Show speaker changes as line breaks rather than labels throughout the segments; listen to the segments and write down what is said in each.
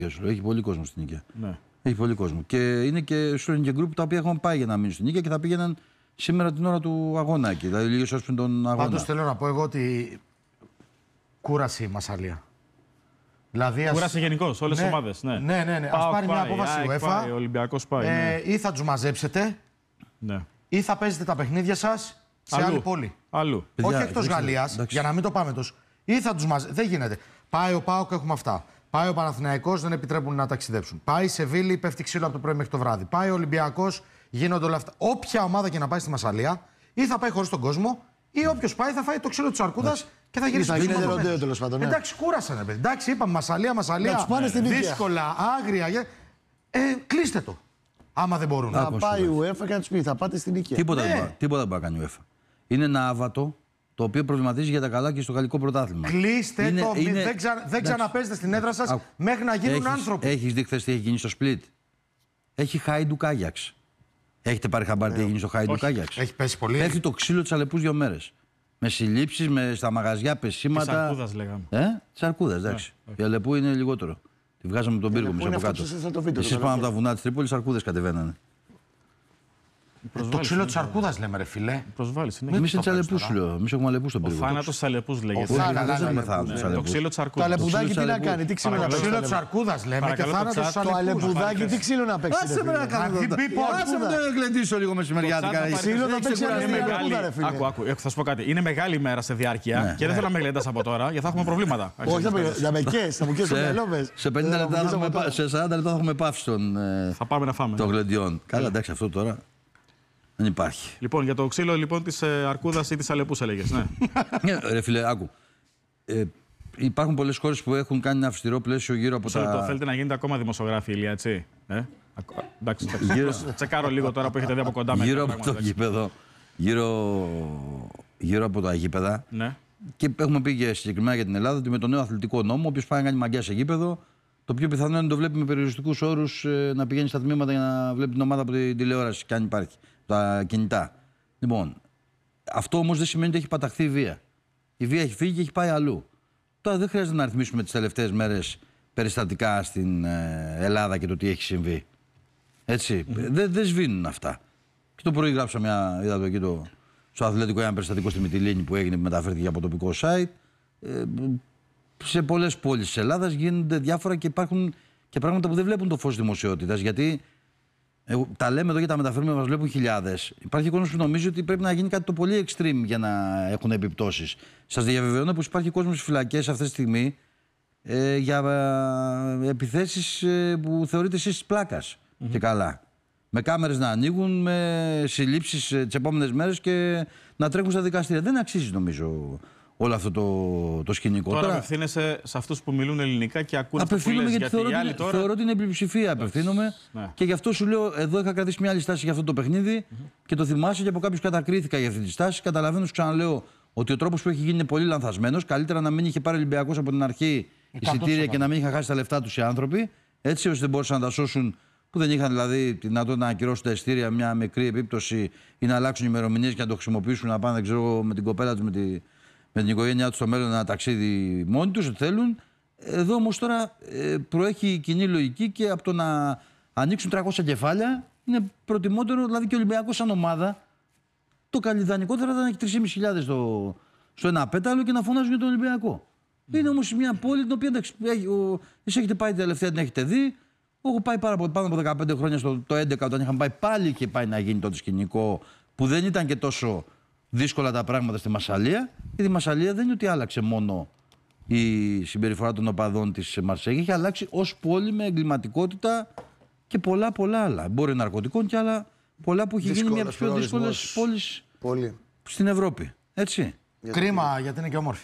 Έχει πολύ κόσμο στην Νίκαια.
Ναι.
Έχει πολύ κόσμο. Και είναι και γκρουπ τα οποία έχουν πάει για να μείνουν στην Νίκαια και θα πήγαιναν σήμερα την ώρα του αγώνα εκεί. Δηλαδή λίγες ώρες πριν τον αγώνα.
Πάντως θέλω να πω εγώ ότι κούρασε η Μασσαλία. Δηλαδή,
κούρασε γενικώς όλες τις ομάδες.
Ναι. Ας πάρει μια απόφαση ο ΕΦΑ.
Ο Ολυμπιακός πάει.
Ή θα τους μαζέψετε, ή θα παίζετε τα παιχνίδια σας σε άλλη πόλη.
Αλλού.
Όχι εκτός Γαλλίας, για να μην το πάμε τόσο. Ή θα τους μαζέψετε. Δεν γίνεται. Πάει ο ΠΑΟΚ, έχουμε αυτά. Πάει ο Παναθηναϊκός, δεν επιτρέπουν να ταξιδέψουν. Πάει η Σεβίλη, πέφτει ξύλο από το πρωί μέχρι το βράδυ. Πάει ο Ολυμπιακός, γίνονται όλα αυτά. Όποια ομάδα και να πάει στη Μασσαλία, ή θα πάει χωρίς τον κόσμο, ή όποιος πάει θα φάει το ξύλο της αρκούδας και θα γυρίσει πίσω. Εντάξει, κούρασανε, παιδί. Εντάξει, είπαμε Μασσαλία, δύσκολα, άγρια. Κλείστε το. Άμα δεν μπορούν.
Να πάει η UEFA και να τους πει: θα πάτε στην Νίκαια.
Τίποτα δεν πάει να κάνει η UEFA. Είναι ένα άβατο το οποίο προβληματίζει για τα καλά και στο γαλλικό πρωτάθλημα.
Κλείστε το. Δεν ξαναπέζετε στην έδρα σας μέχρι να γίνουν άνθρωποι.
Έχεις δει χθες τι έχει γίνει στο Σπλίτ? Έχει Χάιντουκ Άγιαξ. Έχετε πάρει χαμπάρι τι έχει γίνει στο Χάιντουκ Άγιαξ?
Έχει πέσει πολύ.
Πέφτει το ξύλο της Αλεπούς 2 μέρες. Με συλλήψεις, στα μαγαζιά πεσήματα.
Της Αρκούδας λέγαμε.
Της Αρκούδας, εντάξει. Η Αλεπού είναι λιγότερο. Τη βγάζαμε από τον πύργο μας από κάτω. Εσείς πάνω από τα βουνά της Τρίπολης, Αρκούδες κατεβαίνανε.
Το ξύλο της Αρκούδας λέμε, ρε φιλέ.
Εμείς είναι της Αλεπούς, λέω. Εμείς έχουμε Αλεπούς στον πύργο.
Ο θάνατος της Αλεπούς λέγεται.
Το
ξύλο της Αρκούδας.
Το αλεπουδάκι τι να κάνει, τι ξύλο να παίξει?
Το ξύλο της Αρκούδας λέμε και θάνατος της Αλεπούς.
Το αλεπουδάκι τι ξύλο να παίξει?
Άσε με να κάνω αυτό. Άσε με να γλεντήσω λίγο μεσημεριάτικα.
Ξύλο να παίξει αλεπουδά, ρε φίλε.
Άκου, θα σου πω κάτι. Είναι μεγάλη ημέρα σε διάρκεια και δεν θέλω να με γλεντάς από τώρα γιατί θα έχουμε προβλήματα.
Όχι, θα με καίσεις, θα μου καίσεις το μυαλό μες.
Σε 40 λεπτά θα έχουμε πάυσει των γλεντιών. Καλά, εντάξει, αυτό τώρα. Δεν υπάρχει.
Λοιπόν, για το ξύλο λοιπόν της Αρκούδας ή της Αλεπούς έλεγες, ναι.
Ρε φίλε, άκου. Υπάρχουν πολλές χώρες που έχουν κάνει ένα αυστηρό πλαίσιο γύρω από τα...
Θέλετε να γίνετε ακόμα δημοσιογράφοι, Ηλία, έτσι. Εντάξει, τσεκάρω λίγο τώρα που έχετε δει από κοντά.
Γύρω από το γήπεδο, γύρω από τα γήπεδα.
Ναι.
Και έχουμε πει και συγκεκριμένα για την Ελλάδα ότι με τον νέο αθλητικό νόμο, ο οποίος πάει να κάνει μαγκιά σε γήπεδο, το πιο πιθανό είναι να το βλέπει με περιοριστικούς όρους να πηγαίνει στα τμήματα για να βλέπει την ομάδα από την τηλεόραση, και αν υπάρχει. Τα κινητά. Λοιπόν, αυτό όμως δεν σημαίνει ότι έχει παταχθεί η βία. Η βία έχει φύγει και έχει πάει αλλού. Τώρα δεν χρειάζεται να αριθμίσουμε τις τελευταίες μέρες περιστατικά στην Ελλάδα και το τι έχει συμβεί. Έτσι. Δεν σβήνουν αυτά. Και το πρωί γράψα είδα εκεί στο Αθλητικό ένα περιστατικό στη Μυτιλήνη που έγινε, που μεταφέρθηκε από τοπικό site. Σε πολλές πόλεις της Ελλάδας γίνονται διάφορα και υπάρχουν και πράγματα που δεν βλέπουν το φως δημοσιότητας. Γιατί τα λέμε εδώ και τα μεταφέρουμε, μας βλέπουν χιλιάδες. Υπάρχει κόσμος που νομίζει ότι πρέπει να γίνει κάτι το πολύ extreme για να έχουν επιπτώσεις. Σας διαβεβαιώνω πως υπάρχει κόσμος στις φυλακές αυτή τη στιγμή για επιθέσεις που θεωρείται εσείς της πλάκας. Και καλά. Με κάμερες να ανοίγουν, με συλλήψεις τις επόμενες μέρες και να τρέχουν στα δικαστήρια. Δεν αξίζει νομίζω όλο αυτό το σκηνικό.
Τώρα απευθύνεσαι σε αυτούς που μιλούν ελληνικά και ακούνε αυτό που λες,
γιατί θεωρώ ότι είναι πλειοψηφία. Απευθύνομαι και γι' αυτό σου λέω, εδώ είχα κρατήσει μια άλλη στάση για αυτό το παιχνίδι και το θυμάσαι και από κάποιους κατακρίθηκα για αυτή τη στάση. Καταλαβαίνω, σου ξαναλέω, ότι ο τρόπος που έχει γίνει είναι πολύ λανθασμένος. Καλύτερα να μην είχε πάρει ο Ολυμπιακός από την αρχή εισιτήρια και να μην είχαν χάσει τα λεφτά τους οι άνθρωποι. Έτσι ώστε δεν μπορούσαν να τα σώσουν, που δεν είχαν δηλαδή τη δυνατότητα να ακυρώσουν τα εισιτήρια, μια μικρή επίπτωση ή να αλλάξουν ημερομηνίες και να το χρησιμοποιήσουν να πάνε, δεν ξέρω, με την κοπέλα τους, με την οικογένειά τους στο μέλλον ένα ταξίδι μόνοι τους, ό,τι θέλουν. Εδώ όμως τώρα προέχει η κοινή λογική και από το να ανοίξουν 300 κεφάλια είναι προτιμότερο, δηλαδή και ο Ολυμπιακός σαν ομάδα, το καλλιδανικότερο θα έχει 3.500 στο ένα πέταλο και να φωνάζουν για τον Ολυμπιακό. Είναι όμως μια πόλη την οποία εσείς έχετε πάει τελευταία, την έχετε δει. Έχω πάει πάνω από 15 χρόνια το 11 όταν είχαν πάει, πάλι είχε πάει να γίνει τότε σκηνικό που δεν ήταν και τόσο δύσκολα τα πράγματα στη Μασσαλία. Γιατί η Μασσαλία δεν είναι ότι άλλαξε μόνο η συμπεριφορά των οπαδών της Μαρσέγη, έχει αλλάξει ως πόλη με εγκληματικότητα και πολλά άλλα. Μπορεί ναρκωτικών και άλλα πολλά που έχει γίνει μια από τις πιο δύσκολες πόλεις στην Ευρώπη. Έτσι.
Κρίμα γιατί είναι και όμορφη.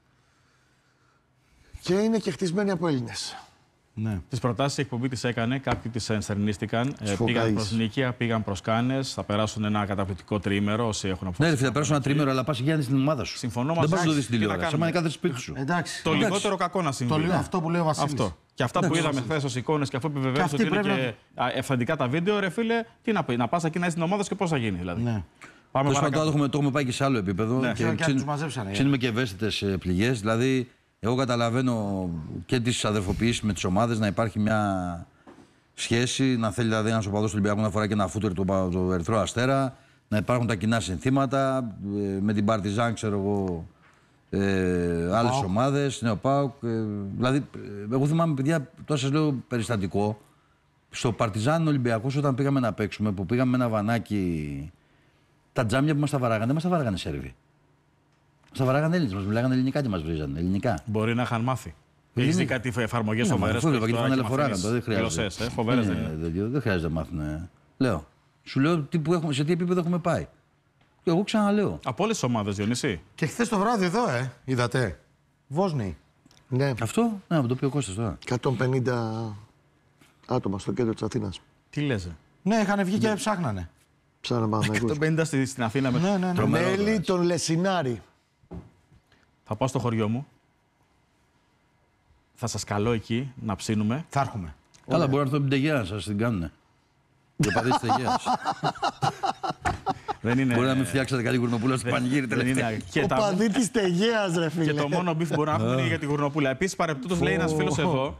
Και είναι και χτισμένη από Έλληνες.
Ναι.
Τις προτάσεις η εκπομπή τις έκανε, κάποιοι τις ενστερνίστηκαν. Πήγαν προς Νίκαια, πήγαν προς Κάνες, θα περάσουν ένα καταπληκτικό τρίμερο όσοι έχουν αποφασίσει.
Ναι, θα περάσουν ένα τρίμερο, αλλά πας για στην ομάδα σου.
Συμφωνώ μαζί.
Δεν πας να το δεις στην τηλεόραση. Άμα είναι κάθε σπίτι σου.
Το λιγότερο κακό να συμβεί.
Αυτό που λέει ο Βασίλης.
Αυτό. Και αυτά που είδαμε χθες ως εικόνες και αφού επιβεβαίωσε ότι είναι και αυθεντικά τα βίντεο, ρε φίλε, τι να πει, να πας εκεί να είσαι στην ομάδα και πώς θα γίνει δηλαδή.
Ναι.
Το έχουμε πάει και σε άλλο επίπεδο.
Ναι.
Και ξύνουμε και ευαίσθητες πληγές. Δηλαδή, Εγώ καταλαβαίνω και τις αδερφοποιήσεις με τις ομάδες, να υπάρχει μια σχέση, να θέλει δηλαδή ένας οπαδός του Ολυμπιακού να φοράει και ένα φούτερ του Ερυθρό Αστέρα, να υπάρχουν τα κοινά συνθήματα, με την Παρτιζάν, ξέρω εγώ, άλλες ομάδες, Νέο ΠΑΟΚ. Δηλαδή, εγώ θυμάμαι, παιδιά, τώρα σας λέω περιστατικό. Στο Παρτιζάν Ολυμπιακός, όταν πήγαμε να παίξουμε, που πήγαμε με ένα βανάκι, τα τζάμια που μας τα βαράγανε, δεν μας τα βαράγανε Σέρβοι. Μας τα βαράγανε Έλληνες, μας μιλάγανε ελληνικά και μας βρίζανε. Ελληνικά.
Μπορεί να είχαν μάθει. Έχεις δει κάτι εφαρμογές φοβερές που
και φανέλα φοράγανε, δεν χρειάζεται.
Φοβερές
δεν χρειάζεται να μάθουν. Λέω. Σου λέω σε τι επίπεδο έχουμε πάει. Και εγώ ξαναλέω.
Από όλες τις ομάδες, Διονύση.
Και χθες το βράδυ εδώ, είδατε. Βόσνοι.
Ναι,
Αυτό, ναι, από το οποίο Κώστας τώρα.
150 άτομα στο κέντρο της Αθήνας.
Τι λες?
Ναι, είχαν βγει και ψάχνανε.
Ψάχναμε Παναθηναϊκούς.
150 στην Αθήνα.
Ναι.
Μέλη των Λεσινάρη.
Θα πάω στο χωριό μου. Θα σας καλώ εκεί να ψήνουμε.
Θα έρχομαι.
Καλά, μπορεί να έρθω από την Τεγέα, σας την κάνουνε. Για παδί της Τεγέας.
Δεν είναι...
Μπορεί να μην φτιάξετε καλή γουρνοπούλα στο πανηγύρι τελευταία.
Ο παδί της Τεγέας, ρε φίλε.
Και το μόνο μπιφ μπορεί να έχουμε είναι για τη γουρνοπούλα. Επίσης, παρεπτόντως λέει ένας φίλος εδώ,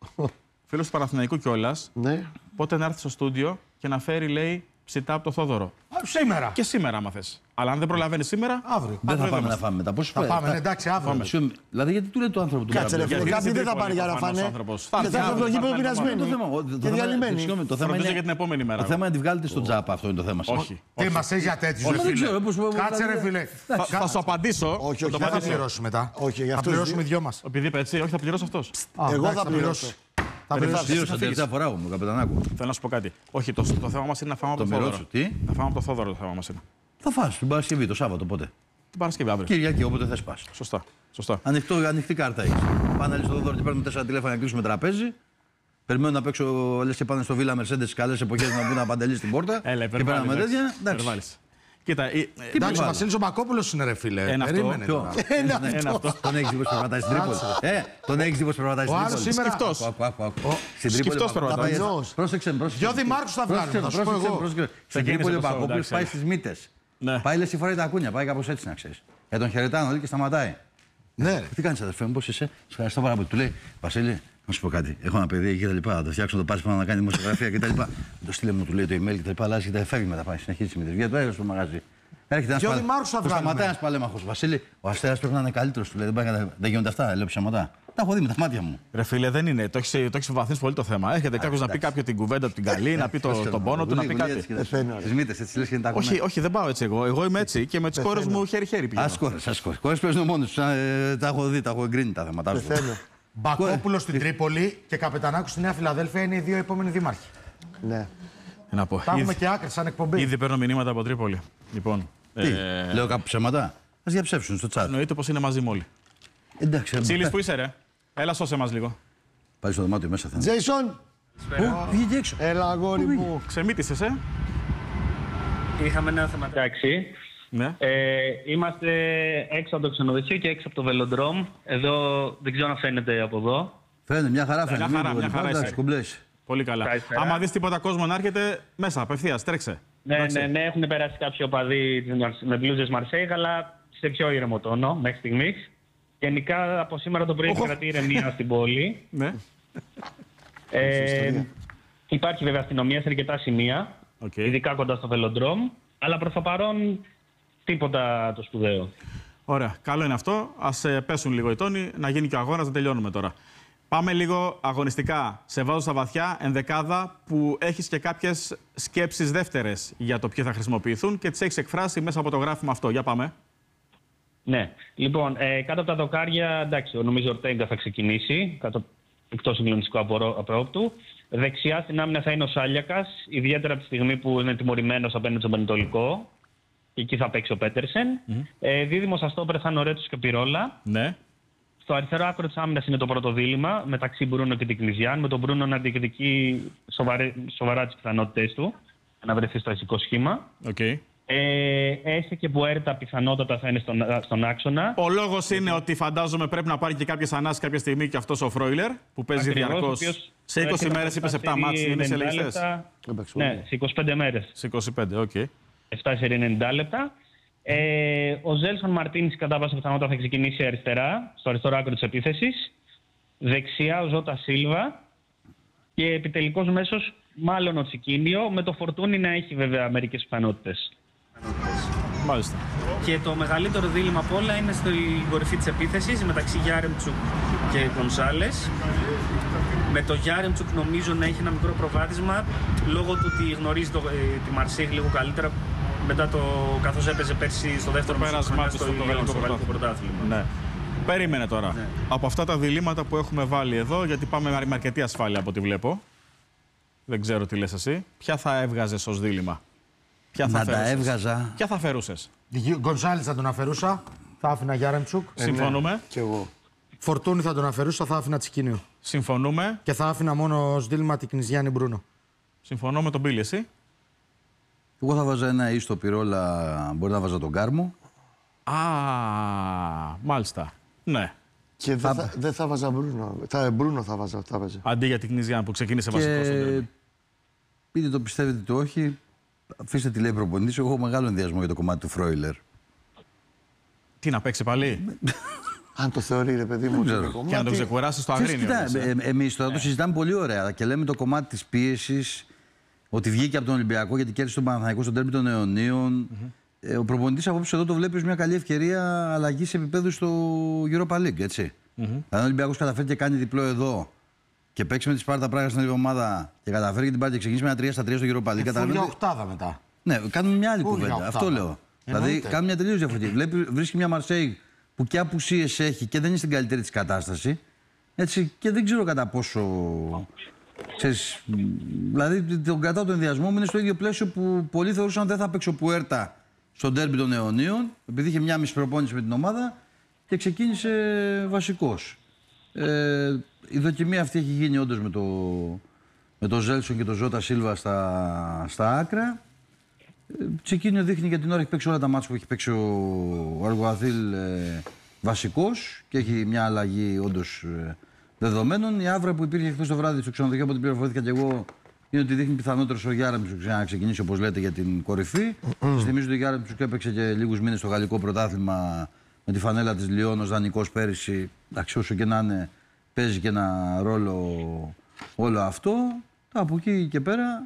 φίλος του Παναθηναϊκού κιόλας,
Ναι.
πότε να έρθει στο στούντιο και να φέρει, λέει, ψητά από το Θόδωρο.
Σήμερα.
Και σήμερα, άμα θες. Αλλά αν δεν προλαβαίνει σήμερα,
Αύριο.
Δεν θα πάμε να φάμε μετά. Πώς
Θα πάμε, εντάξει, αύριο.
Δηλαδή, γιατί του λέει το άνθρωπο του
Κάτσε ρε
Καραμπιό.
φίλε,
Γιατί
κάποιοι
είναι
δεν θα πάνε για να
προφανώς
φάνε.
άνθρωπος.
Και θα έρθουν το γήπεδο πεινασμένοι και διαλυμένοι.
Συγγνώμη, το θέμα
Φροντίζω
είναι
για την επόμενη μέρα.
το θέμα είναι να τη βγάλετε στον τζάπα, αυτό είναι το θέμα σας.
Όχι.
Τι μας έχει για τέτοιους, ρε
Δεν
φίλε.
ξέρω, πώς.
Κάτσε, ρε φίλε.
Θα σου απαντήσω.
Όχι,
Θα το
όχι,
Δεν θα
απαντήσω.
πληρώσει μετά.
Όχι, για
Θα
αυτούς
πληρώσουμε οι
δύο.
δυο μας.
Επειδή είπε έτσι, όχι, θα πληρώσει αυτός.
Εγώ
εντάξει,
θα πληρώσω.
Θα πληρώσει.
Πλήρωσα τελευταία φορά μου, καπετανάκου.
Θέλω να σου πω κάτι. Όχι, το θέμα μας είναι να φάμε από
Το
το
μοιρότσου,
Θόδωρο.
τι?
Να φάμε από το Θόδωρο το θέμα μας είναι.
Θα φας την Παρασκευή, το Σάββατο, πότε.
Την Παρασκευή αύριο.
Κυριακή, όποτε θες πας.
Σωστά.
Ανοιχτή κάρτα έχεις. Πάνε άλλοι στο δώρο και παίρνουν 4 τηλέφωνα να κλείσουμε τραπέζι. Περιμένουν να παίξω, λες και πάνε στο Βίλα Mercedes στις καλές εποχές να μπουν να παντελεί στην πόρτα. Και παίρναμε τέτοια. Εντάξει.
Κοίτα,
Εντάξει, ο Βασίλης ο Μπακόπουλος είναι, ρε φίλε.
Ένα αυτό.
Περίμενε
Ποιο?
τώρα.
ένα αυτό.
Τον έχεις δει πως περπατάει στην Τρίπολη. Τον έχεις δει πως περπατάει στην
Ο άλλος
Τρίπολη.
σήμερα.
Σκυφτός.
Στην Τρίπολη
Σκυφτός περπατάει.
Ταπεινός.
Πρόσεξε.
Δυο δημάρχους θα βγάλουμε, θα σου πω εγώ.
Στην Τρίπολη ο Παπακόπουλος πάει στις μύτες.
Ναι.
Πάει λες φοράει τα ακούνια, πάει κάπως έτσι να ξέρεις. Τον χαιρετάνε όλοι και σταματάει.
Ναι.
Τι κάνεις αδερφέ μου, πώς είσαι? Σε ευχαριστώ πάρα πολύ. Του λέει, Βασίλη, να σου πω κάτι. Έχω ένα παιδί και τα λοιπά. Θα το φτιάξω, να το πάρει πάνω να κάνει δημοσιογραφία και τα λοιπά. Το στείλε μου, του λέει το email και τα λοιπά. Αλλάζει και τα φεύγει μετά. Πάει συνεχίζει με τη βγαίνει. Το έγραψε στο μαγαζί. Έρχεται
Ποιο δημάρχους θα βγάλουμε?
Σταματάει ένας παλέμαχος. Βασίλη, ο Αστέρας πρέπει να είναι καλύτερος. Του λέει, δεν γίνονται αυτά. Λέω ψέματα. Τα έχω δει με τα μάτια μου.
Ρε φίλε, δεν είναι. Το έχει βαθύνει πολύ το θέμα. Έρχεται κάποιο να πει κάποιο την κουβέντα του την καλή, να πει τον πόνο του, να πει κάτι.
Τις μύτες, έτσι λες και είναι τα ακούνε.
Όχι, δεν πάω έτσι εγώ. Εγώ είμαι έτσι και με τις κόρες μου χέρι-χέρι πηγαίνω.
Ας κόρες παίζουν μόνοι τους. Τα έχω δει, τα έχω εγκρίνει τα θέματα σου.
Μπακόπουλος στην Τρίπολη και Καπετανάκου στη Νέα Φιλαδέλφια είναι οι δύο επόμενοι δήμαρχοι.
Ναι.
Να πω.
Τα έχουμε και άκρη σαν εκπομπή.
Ήδη παίρνω μηνύματα από Τρίπολη. Λοιπόν.
Τι, λέω κάπου ψέματα. Ας διαψεύσουν στο chat.
Εννοείται πως είναι μαζί μου όλοι.
Εντάξει,
Τσίλης, πού είσαι, ρε? Έλα, σώσε μας λίγο.
πάει στο δωμάτιο μέσα.
Τζέισον,
Βγήκε έξω.
έλα αγόρι μου.
Ξεμύτησες,
Είχαμε ένα θέμα. Εντάξει.
Ναι.
Είμαστε έξω από το ξενοδοχείο και έξω από το Βελοντρόμ. Εδώ δεν ξέρω αν φαίνεται από εδώ.
Φαίνεται, μια χαρά φαίνεται.
Μια χαρά
Εντάξει,
είσαι.
κουμπλές.
Πολύ καλά.
Καλησπέρα.
Άμα δεις τίποτα κόσμο να έρχεται, μέσα, απευθείας, τρέξε.
Ναι, έχουν περάσει κάποιοι οπαδοί με μπλούζες Μαρσέιγ, αλλά σε πιο ήρεμο τόνο μέχρι στιγμής. Γενικά από σήμερα το πρωί κρατεί ηρεμία στην πόλη.
Ναι.
Υπάρχει βέβαια αστυνομία σε αρκετά σημεία,
Οκ.
ειδικά κοντά στο Βελοντρόμ, αλλά προς το παρόν τίποτα το σπουδαίο.
Ωραία. Καλό είναι αυτό. Ας πέσουν λίγο οι τόνοι, να γίνει και ο αγώνας, να τελειώνουμε τώρα. Πάμε λίγο αγωνιστικά. Σε βάζω στα βαθιά, ενδεκάδα που έχεις και κάποιες σκέψεις δεύτερες για το ποιοι θα χρησιμοποιηθούν και τις έχεις εκφράσει μέσα από το γράφημα αυτό. Για πάμε.
Ναι. Λοιπόν, κάτω από τα δοκάρια, εντάξει, νομίζω ο Ορτέγκα θα ξεκινήσει, εκτός συγκλονιστικού απρόπτου. Δεξιά στην άμυνα θα είναι ο Σάλιακας, ιδιαίτερα από τη στιγμή που είναι τιμωρημένος απέναντι στον Πανετολικό. Και εκεί θα παίξει ο Πέτερσεν. Δίδυμος αστόπερ θα είναι ο Ρέτσος και Πυρόλα.
Ναι.
Στο αριστερό άκρο της άμυνας είναι το πρώτο δίλημμα μεταξύ Μπρούνο και Τικλιζιάν, με τον Μπρούνο να διεκδικεί σοβαρά τις πιθανότητες του να βρεθεί στο αρχικό σχήμα.
Okay.
Έστε και Μπουέρτα πιθανότατα θα είναι στον άξονα.
Ο λόγος είναι ότι φαντάζομαι πρέπει να πάρει και κάποιες ανάσεις κάποια στιγμή και αυτός ο Φρόιλερ που παίζει διαρκώς. Σε 20 μέρες είπες 7 μάτς, είναι σε λογιστές.
Ναι, σε 25 μέρες.
Σε 25, οκ.
7 σε 90 λεπτά. Ο Ζέλσον Μαρτίνης κατά πάσα πιθανότητα θα ξεκινήσει αριστερά, στο αριστερό άκρο της επίθεσης. Δεξιά ο Ζώτα Σίλβα. Και επιτελικός μέσος μάλλον ο Τσικίνιο, με το Φορτούνι να έχει βέβαια μερικές πιθανότητες.
Μάλιστα.
Και το μεγαλύτερο δίλημμα από όλα είναι στην κορυφή της επίθεσης μεταξύ Γιάρεμτσουκ και Γκονσάλες. Με το Γιάρεμτσουκ νομίζω να έχει ένα μικρό προβάδισμα λόγω του ότι γνωρίζει τη Μαρσίγ λίγο καλύτερα μετά καθώς έπαιζε πέρσι στο δεύτερο
πέρασμά του στο γαλλικό
πρωτάθλημα.
Ναι. Περίμενε τώρα. Ναι. Από αυτά τα διλήμματα που έχουμε βάλει εδώ, γιατί πάμε με αρκετή ασφάλεια από ό,τι βλέπω. Δεν ξέρω τι λες εσύ. Ποια θα έβγαζες ως δίλημμα? Ποια θα
τα έβγαζα.
Ποια θα φέρουσες?
Γκονσάλες θα τον αφαιρούσα. Θα άφηνα Γιάρεμτσουκ.
Συμφωνούμε.
Ναι. Κι εγώ.
Φορτούνι θα τον αφαιρούσα, θα άφηνα Τσικίνιο.
Συμφωνούμε.
Και θα άφηνα μόνο ως δίλημμα την Κνιζιάννη Μπρούνο.
Συμφωνώ με τον Πίλη, εσύ?
Εγώ θα βάζα ένα ή στο Πυρόλα, μπορεί να βάζα τον Κάρμο.
Α, μάλιστα. Ναι.
Και δεν θα βάζα Μπρούνο. Μπρούνο θα βάζα.
Αντί για την Κνιζιάννη που ξεκίνησε βασικό στον τέρμι.
Είτε το πιστεύετε είτε όχι, αφήστε τη λέει προπονητής. Εγώ έχω μεγάλο ενδιασμό για το κομμάτι του Φρόιλερ.
Τι να παίξει πάλι?
Αν το θεωρεί, ρε παιδί μου.
Και να το ξεκουράσει στο αγρίνιο.
Εμείς τώρα το συζητάμε πολύ ωραία και λέμε το κομμάτι της πίεσης, ότι βγήκε από τον Ολυμπιακό γιατί κέρδισε τον Παναθηναϊκό στον τέρμι των αιωνίων. Ο προπονητής απόψε εδώ το βλέπει ως μια καλή ευκαιρία αλλαγής επίπεδου στο Europa League, έτσι. Αν ο Ολυμπιακός καταφέρει και κάνει διπλό εδώ και παίξει με τη Σπάρτα Πράγα στην άλλη εβδομάδα και καταφέρει και την πάρει και ξεκινήσει με ένα 3-3 στο Europa League.
Φούλια οκτάδα μετά.
Ναι, κάνουμε μια άλλη κουβέντα. Αυτό λέω. Δηλαδή, κάνουμε μια τελείως διαφορετική. Βρίσκει μια Μαρσέιγ που και απουσίες έχει και δεν είναι στην καλύτερη της κατάσταση. Έτσι, και δεν ξέρω κατά πόσο. Ξέρεις, δηλαδή, τον κρατάω τον ενδιασμό μου είναι στο ίδιο πλαίσιο που πολλοί θεωρούσαν ότι δεν θα παίξει ο Πουέρτα στον ντέρμπι των αιωνίων, επειδή είχε μια μισή προπόνηση με την ομάδα και ξεκίνησε βασικός. Η δοκιμή αυτή έχει γίνει όντως με το Ζέλσον και το Ζώτα Σίλβα στα άκρα. Τσικίνιο δείχνει για την ώρα έχει παίξει όλα τα μάτς που έχει παίξει ο Αργουαθήλ βασικός και έχει μια αλλαγή όντως δεδομένων. Η άβρα που υπήρχε χθες το βράδυ στο ξενοδοχείο από την πληροφορήθηκα και εγώ είναι ότι δείχνει πιθανότερος ο Γιάρεμτσουκ να ξεκινήσει όπως λέτε για την κορυφή. Θυμίζω ότι ο Γιάρεμτσουκ έπαιξε και λίγους μήνες στο γαλλικό πρωτάθλημα με τη φανέλα της Λιόν ως δανεικός πέρυσι. Εντάξει, όσο και να είναι, παίζει και ένα ρόλο όλο αυτό. Από εκεί και πέρα.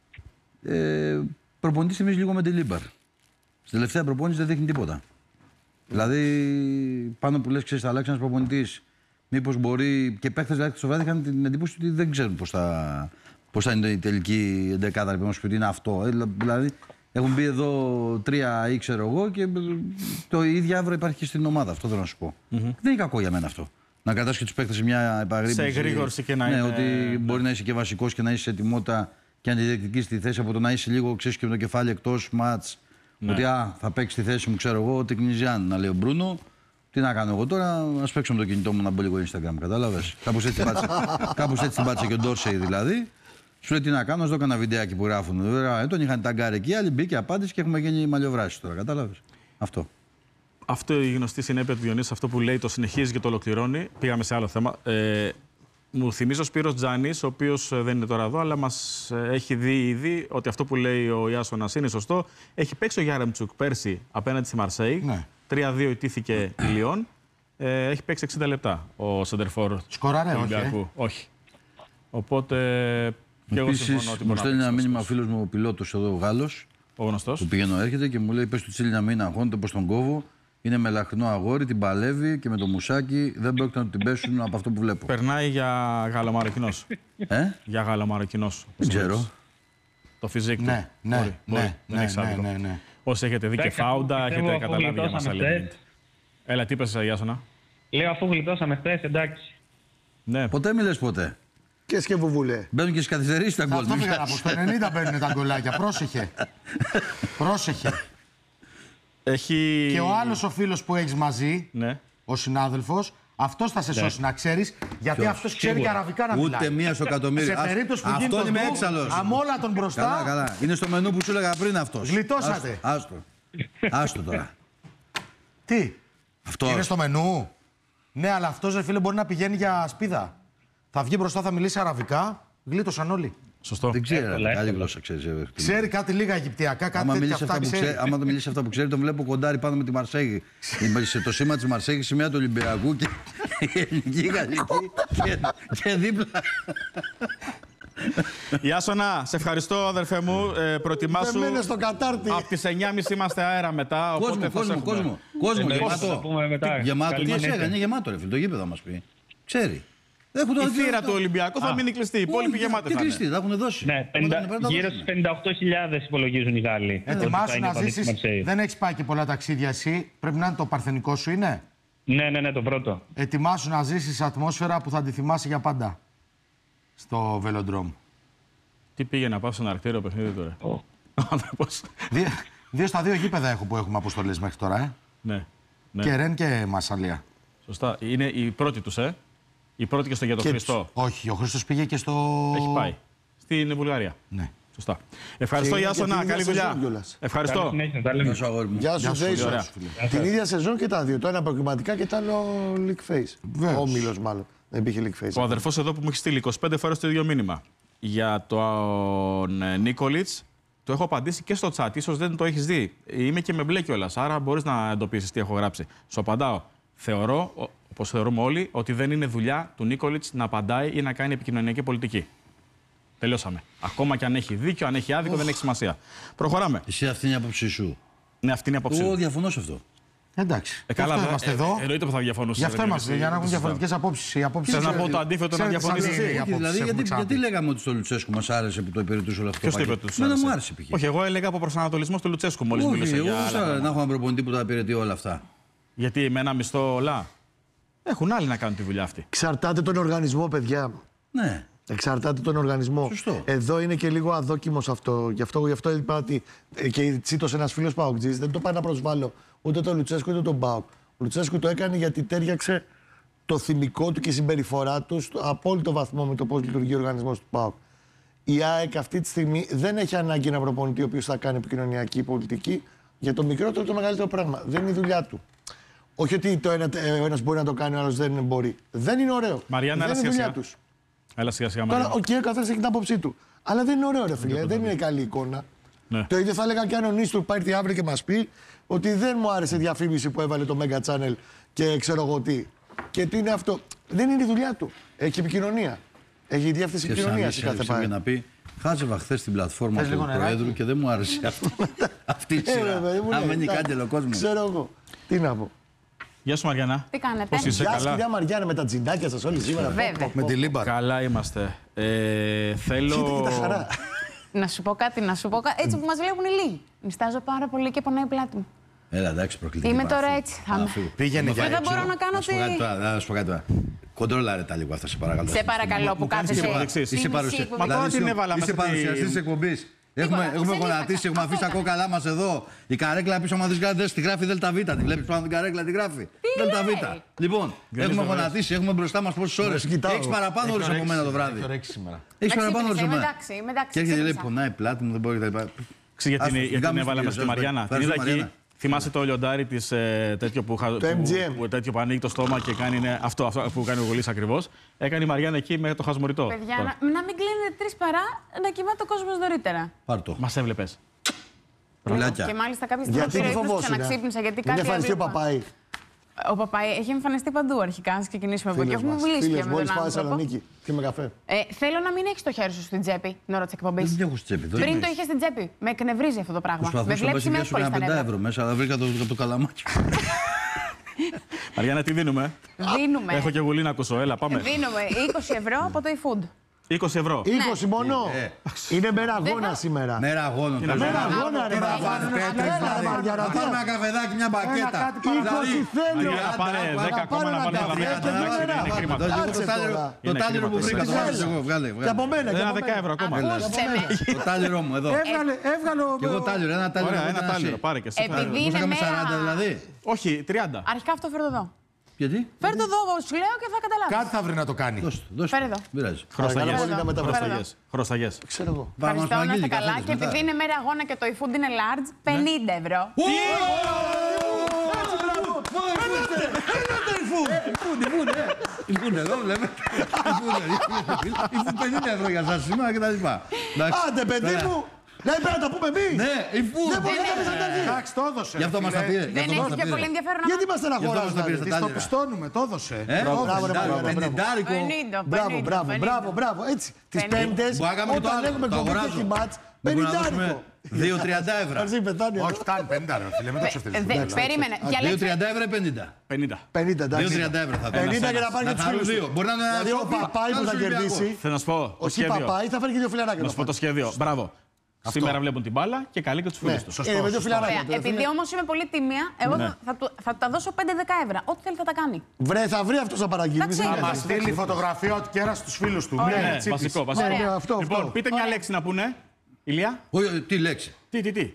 Προπονητής θυμίζει λίγο με την Λίμπαρ. Στην τελευταία προπόνηση δεν δείχνει τίποτα. Δηλαδή, πάνω που λες, ξέρεις, θα αλλάξει ένας προπονητής. Μήπως μπορεί. Και παίχτες δηλαδή στο βράδυ είχαν την εντύπωση ότι δεν ξέρουν πώς θα είναι η τελική εντεκάδα. Λοιπόν, ότι είναι αυτό. Δηλαδή, έχουν μπει εδώ 3 ή ξέρω εγώ και το ίδιο αύριο υπάρχει και στην ομάδα. Αυτό θέλω να σου πω. Δεν είναι κακό για μένα αυτό. Να κρατάς και τους παίχτες σε μια επαγρύπνηση.
Σε εγρήγορση και να
είναι.
Ναι,
ότι μπορεί να είσαι και βασικός και να είσαι σε ετοιμότητα και αντιδιεκτική στη θέση από το να είσαι λίγο ξέρεις και με το κεφάλι εκτός μάτς. Ναι. Ότι θα παίξει τη θέση μου, ξέρω εγώ, ότι Κνιζιάν, να λέει ο Μπρούνο. Τι να κάνω εγώ τώρα, ας παίξω με το κινητό μου να μπω λίγο Instagram. Κατάλαβες. Κάπως έτσι την πάτησε και ο Ντόρσεϊ δηλαδή. Σου λέει τι να κάνω, ας δω κανένα βιντεάκι που γράφουν. Τον είχαν ταγκάρει εκεί, άλλοι μπήκε απάντηση και έχουμε γίνει μαλλιοβράσει τώρα. Κατάλαβες. Αυτό.
Αυτό η γνωστή συνέπεια του Διονύση, αυτό που λέει το συνεχίζει και το ολοκληρώνει. Πήγαμε σε άλλο θέμα. Μου θυμίζει ο Σπύρος Τζάνης, ο οποίος δεν είναι τώρα εδώ, αλλά μας έχει δει ήδη ότι αυτό που λέει ο Ιάσονας είναι σωστό. Έχει παίξει ο Γιάρεμτσουκ πέρσι απέναντι στη Μαρσέη. Ναι. 3-2 ητήθηκε η Λιόν. Έχει παίξει 60 λεπτά ο Σεντερφόρ.
Σκοράρε,
όχι. Οπότε.
Επίσης, μου στέλνει ένα μήνυμα ο φίλος μου ο πιλότος εδώ, ο Γάλλος.
Ο γνωστός.
Που πηγαίνω έρχεται και μου λέει: πες του Τσίλι να μην αγχώνεται πως τον κόβω. Είναι μελαχνό αγόρι, την παλεύει και με το μουσάκι δεν πρόκειται να την πέσουν από αυτό που βλέπω.
Περνάει για Γαλλομαροκινός. Για Γαλλομαροκινός.
Δεν ξέρω.
Το φιζίκ του.
Ναι.
Δεν έχει άδικο. Όσοι έχετε δει και φάουντα, έχετε καταλάβει για μας άλλη. Έλα, τι είπες, Ιάσονα?
Λέω αφού γλιτώσαμε χθες, εντάξει.
Ναι. Ποτέ μιλες ποτέ.
Και βουβούλε.
Μπαίνουν και στις καθυστερήσεις τα γκολ.
Αυτό πήγα να πω. Στο 90 παίρνουν τα γκολάκια. Πρόσεχε. Και ο άλλος ο φίλος που έχεις μαζί, ο συνάδελφος, αυτός θα σε σώσει να ξέρεις, γιατί αυτός ξέρει και αραβικά να μιλάει.
Ούτε μία στο εκατομμύριο.
Σε περίπτωση που γίνει
αυτό είμαι έξαλλος.
αμόλα τον μπροστά.
Καλά. Είναι στο μενού που σου έλεγα πριν αυτός.
Γλιτώσατε.
Άστο τώρα.
Τι,
αυτό
είναι στο μενού? Ναι, αλλά αυτός, ρε φίλε, μπορεί να πηγαίνει για σπίδα. Θα βγει μπροστά, θα μιλήσει αραβικά. Γλίτωσαν όλοι.
Σωστό.
Δεν ξέρει,
Εύκολα.
άλλη γλώσσα ξέρει.
Ξέρει κάτι λίγα Αιγυπτιακά, κάτι τέτοια αυτά ξέρει.
Άμα το μιλήσει αυτά που ξέρει, τον βλέπω κοντάρι πάνω με τη Μαρσέγη. Σε το σήμα τη Μαρσέγη, σημαία του Ολυμπιακού και η ελληνική γαλλική και δίπλα.
Ιάσονα, σε ευχαριστώ, αδερφέ μου. Προετοιμάσου.
Δεν μένε στο κατάρτι.
Από τις 9.30 είμαστε αέρα μετά. Οπότε
Κόσμο, γεμάτο. Γεμάτο. Τι έκανε, γεμάτο ρε φίλε, το γήπεδο μας πει. Ξέρει.
Η θύρα του Ολυμπιακού θα μείνει κλειστή. Οι υπόλοιποι γεμάτοι θα είναι.
κλειστή, θα έχουν δώσει.
Ναι, γύρω στους 58.000 υπολογίζουν οι Γάλλοι.
Ετοιμάσου να ζήσεις. Δεν έχεις πάει και πολλά ταξίδια εσύ. Πρέπει να είναι το παρθενικό σου, είναι.
Ναι, το πρώτο.
Ετοιμάσου να ζήσεις ατμόσφαιρα που θα τη θυμάσαι για πάντα. Στο Βελοντρόμ.
Τι πήγε να πάω στον αρκτήριο παιχνίδι τώρα.
2 στα 2 γήπεδα έχω που έχουμε αποστολές μέχρι τώρα,
Ναι.
Και Ρεν και Μασσαλία.
Σωστά. Είναι η πρώτη τους, Η πρώτη και στο για τον Χριστό.
Όχι, ο Χρήστος πήγε και στο.
Έχει πάει. Στην Βουλγαρία.
Ναι.
Σωστά. Ευχαριστώ, Ιάσονα. Καλή δουλειά. Ευχαριστώ.
Γεια σου, Ζέισο. Την ίδια σεζόν και τα δύο. Το ένα προκριματικά και το άλλο league face. Ο Όμιλος, μάλλον. Δεν υπήρχε league face.
Ο αδερφός εδώ που μου έχει στείλει 25 φορές το ίδιο μήνυμα. Για τον Νίκολιτς, το έχω απαντήσει και στο chat. Ίσως δεν το έχεις δει. Είμαι και με μπλε κιόλας. Άρα μπορείς να εντοπίσεις τι έχω γράψει. Σου απαντάω. Θεωρώ, όπως θεωρούμε όλοι, ότι δεν είναι δουλειά του Νίκολιτς να απαντάει ή να κάνει επικοινωνιακή πολιτική. Τελειώσαμε. Ακόμα και αν έχει δίκιο, αν έχει άδικο, δεν έχει σημασία. Προχωράμε.
Εσύ αυτή είναι η άποψή σου.
Ναι, αυτή είναι η άποψή
Εγώ
μου.
διαφωνώ σε αυτό.
Εντάξει.
Καλά,
αυτό είμαστε εδώ.
Εννοείται που θα διαφωνούσε.
Γι' αυτό είμαστε, για να έχουν διαφορετικές απόψεις.
Θες να πω το αντίθετο, να διαφωνήσεις εσύ?
Δηλαδή, γιατί λέγαμε ότι στο Λουτσέσκου μας άρεσε που το υπηρετούσε όλο αυτό.
Ποιος το είπε ότι
Εμένα μου άρεσε π.χ.
Όχι, εγώ έλεγα από προσανατολισμό του Λουτσέσκου μόλις
Όχι,
μίλησε
εγώ
για
δεν
άλλα
να
πράγματα.
έχω έναν προπονητή που τα υπηρετεί όλα αυτά.
Γιατί με ένα μισθό όλα. Έχουν άλλοι να κάνουν τη δουλειά αυτή.
Εξαρτάται τον οργανισμό, παιδιά.
Ναι.
Εξαρτάται τον οργανισμό.
Σωστό.
Εδώ είναι και λίγο αδόκιμος αυτό. Γι' αυτό είπα ότι. Και τσίτωσε ένας φίλος Παοκτζής. Δεν το πάει να προσβάλλω ούτε τον Λουτσέσκου ούτε τον Πάοκ. Ο Λουτσέσκου το έκανε γιατί τέριαξε το θυμικό του και η συμπεριφορά του στο απόλυτο βαθμό με το πώς λειτουργεί ο οργανισμός του ΠΑΟΚ. Η ΑΕΚ αυτή τη στιγμή δεν έχει ανάγκη ένα προπονητή ο οποίος θα κάνει επικοινωνιακή πολιτική για το μικρότερο το μεγαλύτερο πράγμα. Δεν είναι η δουλειά του. Όχι ότι ο ένας μπορεί να το κάνει, ο άλλος δεν μπορεί. Δεν είναι ωραίο.
Μαριάννα,
δεν είναι η δουλειά τους.
Έλα σιγά-σιγά,
Τώρα,
Μαριάννα.
ο καθένας έχει την άποψή του. Αλλά δεν είναι ωραίο, ρε φίλε. Δεν είναι καλή εικόνα.
Ναι.
Το ίδιο θα έλεγα και αν ο Νίστου που πάει έρθει αύριο και μας πει ότι δεν μου άρεσε η διαφήμιση που έβαλε το Mega Channel και ξέρω εγώ τι. Και τι είναι αυτό. Δεν είναι η δουλειά του. Έχει επικοινωνία. Έχει διεύθυνση επικοινωνία σε κάθε
πάει. Να πει, χάζευα χθες την πλατφόρμα του Προέδρου και δεν μου άρεσε αυτό. Αυτή η σειρά. Άμα είναι κάντελο κόσμο.
Ξέρω εγώ. Τι να πω.
Γεια σου, Μαριάννα.
Τι κάνετε?
Πώς είσαι?
Γεια σας,
Καλά?
κυρία Μαριάννα, με τα τζιντάκια σας όλοι σήμερα.
Βέβαια.
Με τη λίμπα.
Καλά είμαστε. Θέλω.
Κοίτα τα χαρά.
Να σου πω κάτι, έτσι που μας βλέπουν οι λίγοι. Νιστάζω πάρα πολύ και πονάει η πλάτη μου.
Έλα, εντάξει, προκλητική.
Είμαι τώρα έτσι.
Πήγαινε για
Δεν
έξω.
μπορώ να κάνω τι.
Να σου πω κάτι τώρα. Κοντρόλαρε τα λίγο αυτά, σε παρακαλώ.
Σε παρακαλώ που
κάνεις
κάθεσαι.
και παρεξής.
στη
Είσαι
μισή
παρουσία.
εκπομπή.
Μα τώρα την έβαλα
Είσαι
μέσα
παρουσιαστής της εκπομπής. Έχουμε
σε
γονατίσει,
λίβασα.
έχουμε αφήσει τα κόκαλά μας εδώ. Η καρέκλα πίσω, άμα δεις κάτι, τη γράφει ΔΒ. Τη βλέπεις πάνω την καρέκλα, τη γράφει. ΔΒ.
λέει?
Λοιπόν, έχουμε γονατίσει, έχουμε μπροστά μας πόσες ώρες.
κοιτάω.
Έχεις παραπάνω ώρες από μένα το βράδυ. Έχεις παραπάνω ώρες από μένα.
Εντάξει, είμαι εντάξει.
Και έρχεται και λέει,
ξύπνησα.
πονάει η πλάτη μου, δεν μπορεί κτλ.
Γιατί την έβαλα μέσα στη Μαριάννα. Την είδα
Ευχαριστώ,
εκεί.
Μαριάννα.
Θυμάσαι το λιοντάρι της τέτοιο που
MGM.
τέτοιο που ανοίγει το στόμα και κάνει αυτό που κάνει ο Γουλής ακριβώς. Έκανε η Μαριάννα εκεί με το χασμουριτό.
Παιδιά,
Τώρα.
να μην κλείνετε 3 παρά, να κοιμάται ο κόσμος νωρίτερα.
Πάρ' το.
Μας έβλεπες.
Πουλάκια.
Και μάλιστα κάποια στιγμή
Γιατί
πήρα
τι
ύπνο και
φοβόσουν.
ξαναξύπνησα γιατί
Είναι
κάτι
εμφανιστεί ο
έβλεπα.
Παπάη.
Ο Παπάη έχει εμφανιστεί παντού αρχικά, αν ξεκινήσουμε από εκεί.
Φίλος
Έχουμε
μας.
μιλήσει
Φίλος,
και με
μόλις
τον
πάει
άνθρωπο.
Θεσσαλονίκη. Και με καφέ.
Θέλω να μην έχει το χέρι σου στην τσέπη την ώρα τη εκπομπή.
Δεν έχω τσέπη.
Πριν το είχε στην τσέπη. Με εκνευρίζει αυτό το πράγμα. Με
Προσπαθούσα να
βλέπει με
πας
εύκολη
και
στα
ένα 5
νεύρα.
ευρώ μέσα, αλλά βρήκα το καλαμάκι.
Μαριάννα, τι δίνουμε?
Δίνουμε.
Έχω και Γουλή να ακούσω. Έλα, πάμε.
Δίνουμε 20 ευρώ από το eFood.
20 ευρώ.
20 μόνο. Είναι μέρα αγώνα σήμερα.
Μέρα αγώνων.
Μέρα αγώνα, ρε Μαριάννα.
Να πάρουμε ένα καφεδάκι, μια μπακέτα.
20 θέλω.
Μαριάννα, πάρε 10 ακόμα να βάλεις ένα
καφέ.
καφέ. Είναι κρίμα.
Το τάλιρο που βρήκα το βάζω εγώ.
Και από μένα.
Ένα 10 ευρώ ακόμα.
Ακούσε με.
Το τάλιρο μου εδώ.
Έβγαλε
Και εγώ τάλιρο, ένα τάλιρο.
Ωραία, ένα τάλιρο. Πάρε και εσύ.
Επειδή
Πώς
είναι
έκαμε 40
μέρα.
δηλαδή.
Όχι, 30.
Αρχικά αυτό φέρ' το εδώ.
Γιατί?
Φέρ' το εδώ, σου λέω και θα καταλάβει.
Κάτι θα βρει να το κάνει.
Δώσ'
Φέρε εδώ.
Πειράζει.
Χρωσταγιές.
Πολύ να
Χρωσταγιές. Χρωσταγιές.
Ξέρω εγώ.
Ευχαριστώ, να είστε καλά. Και επειδή είναι μέρα αγώνα και το eFood είναι large, 50 ευρώ.
Ηφούν εδώ, βλέπετε. Ηφούν 50 ευρώ για σας σήμερα κτλ.
Άντε, παιδί μου! Ναι, πρέπει να τα πούμε εμείς!
Ναι, ηφούν.
Δεν μπορεί να τα πει.
Εντάξει, το έδωσε.
Γι' αυτό μας τα πήρε.
Δεν έχει και πολύ ενδιαφέρον να
Γιατί είμαστε ένα
Γι' αυτό
χώρο.
μας τα πήρε στα
Της το
τάλιρα.
πιστώνουμε, το έδωσε.
Πενιντάρικο.
50.
Μπράβο. Έτσι. Τις Πέμπτες,
Μπορεί να κάνουμε και το
όταν
άλλο.
έχουμε
Το
κομπή και
αγοράζω.
έχει μάτς,
Μπορούμε να
50.
δώσουμε 2,30 ευρώ.
Αρζή, πεθάνει.
Όχι, φτάνει 50 ρε φίλε, μην το ξεφτυλίσεις.
Περίμενε. Διαλέξτε.
2,30 ευρώ ή 50.
50.
50, εντάξει.
2,30 ευρώ θα δώσω.
50 για να πάρει
Να
και τους
τα
φίλους
δύο.
του.
Μπορεί να είναι
Δηλαδή ο Παπάι που θα κερδίσει,
Θέλω να σου πω. Το
όχι
σχέδιο.
Παπάι, θα φέρει και 2 φιλαράκια.
Να σου πω το σχέδιο. Μπράβο. Σήμερα βλέπουν την μπάλα και καλεί και του φίλου του.
Με 2 φιλαράκια.
Ωραία. Επειδή όμως είμαι πολύ τίμια, εγώ
Ναι.
θα τα δώσω 5-10 ευρώ. Ό,τι θέλει θα τα κάνει.
Βρε, θα βρει αυτός να παραγγείλει.
Εντάξει,
Θα μας στείλει φωτογραφία ότι κέρασε τους φίλους του.
Ωραία.
Ναι,
Ναι,
τσίπης.
βασικό.
Ωραία.
Αυτό.
Λοιπόν, πείτε μια λέξη να πούνε. Ηλία.
Όχι, τι λέξη.
Τι.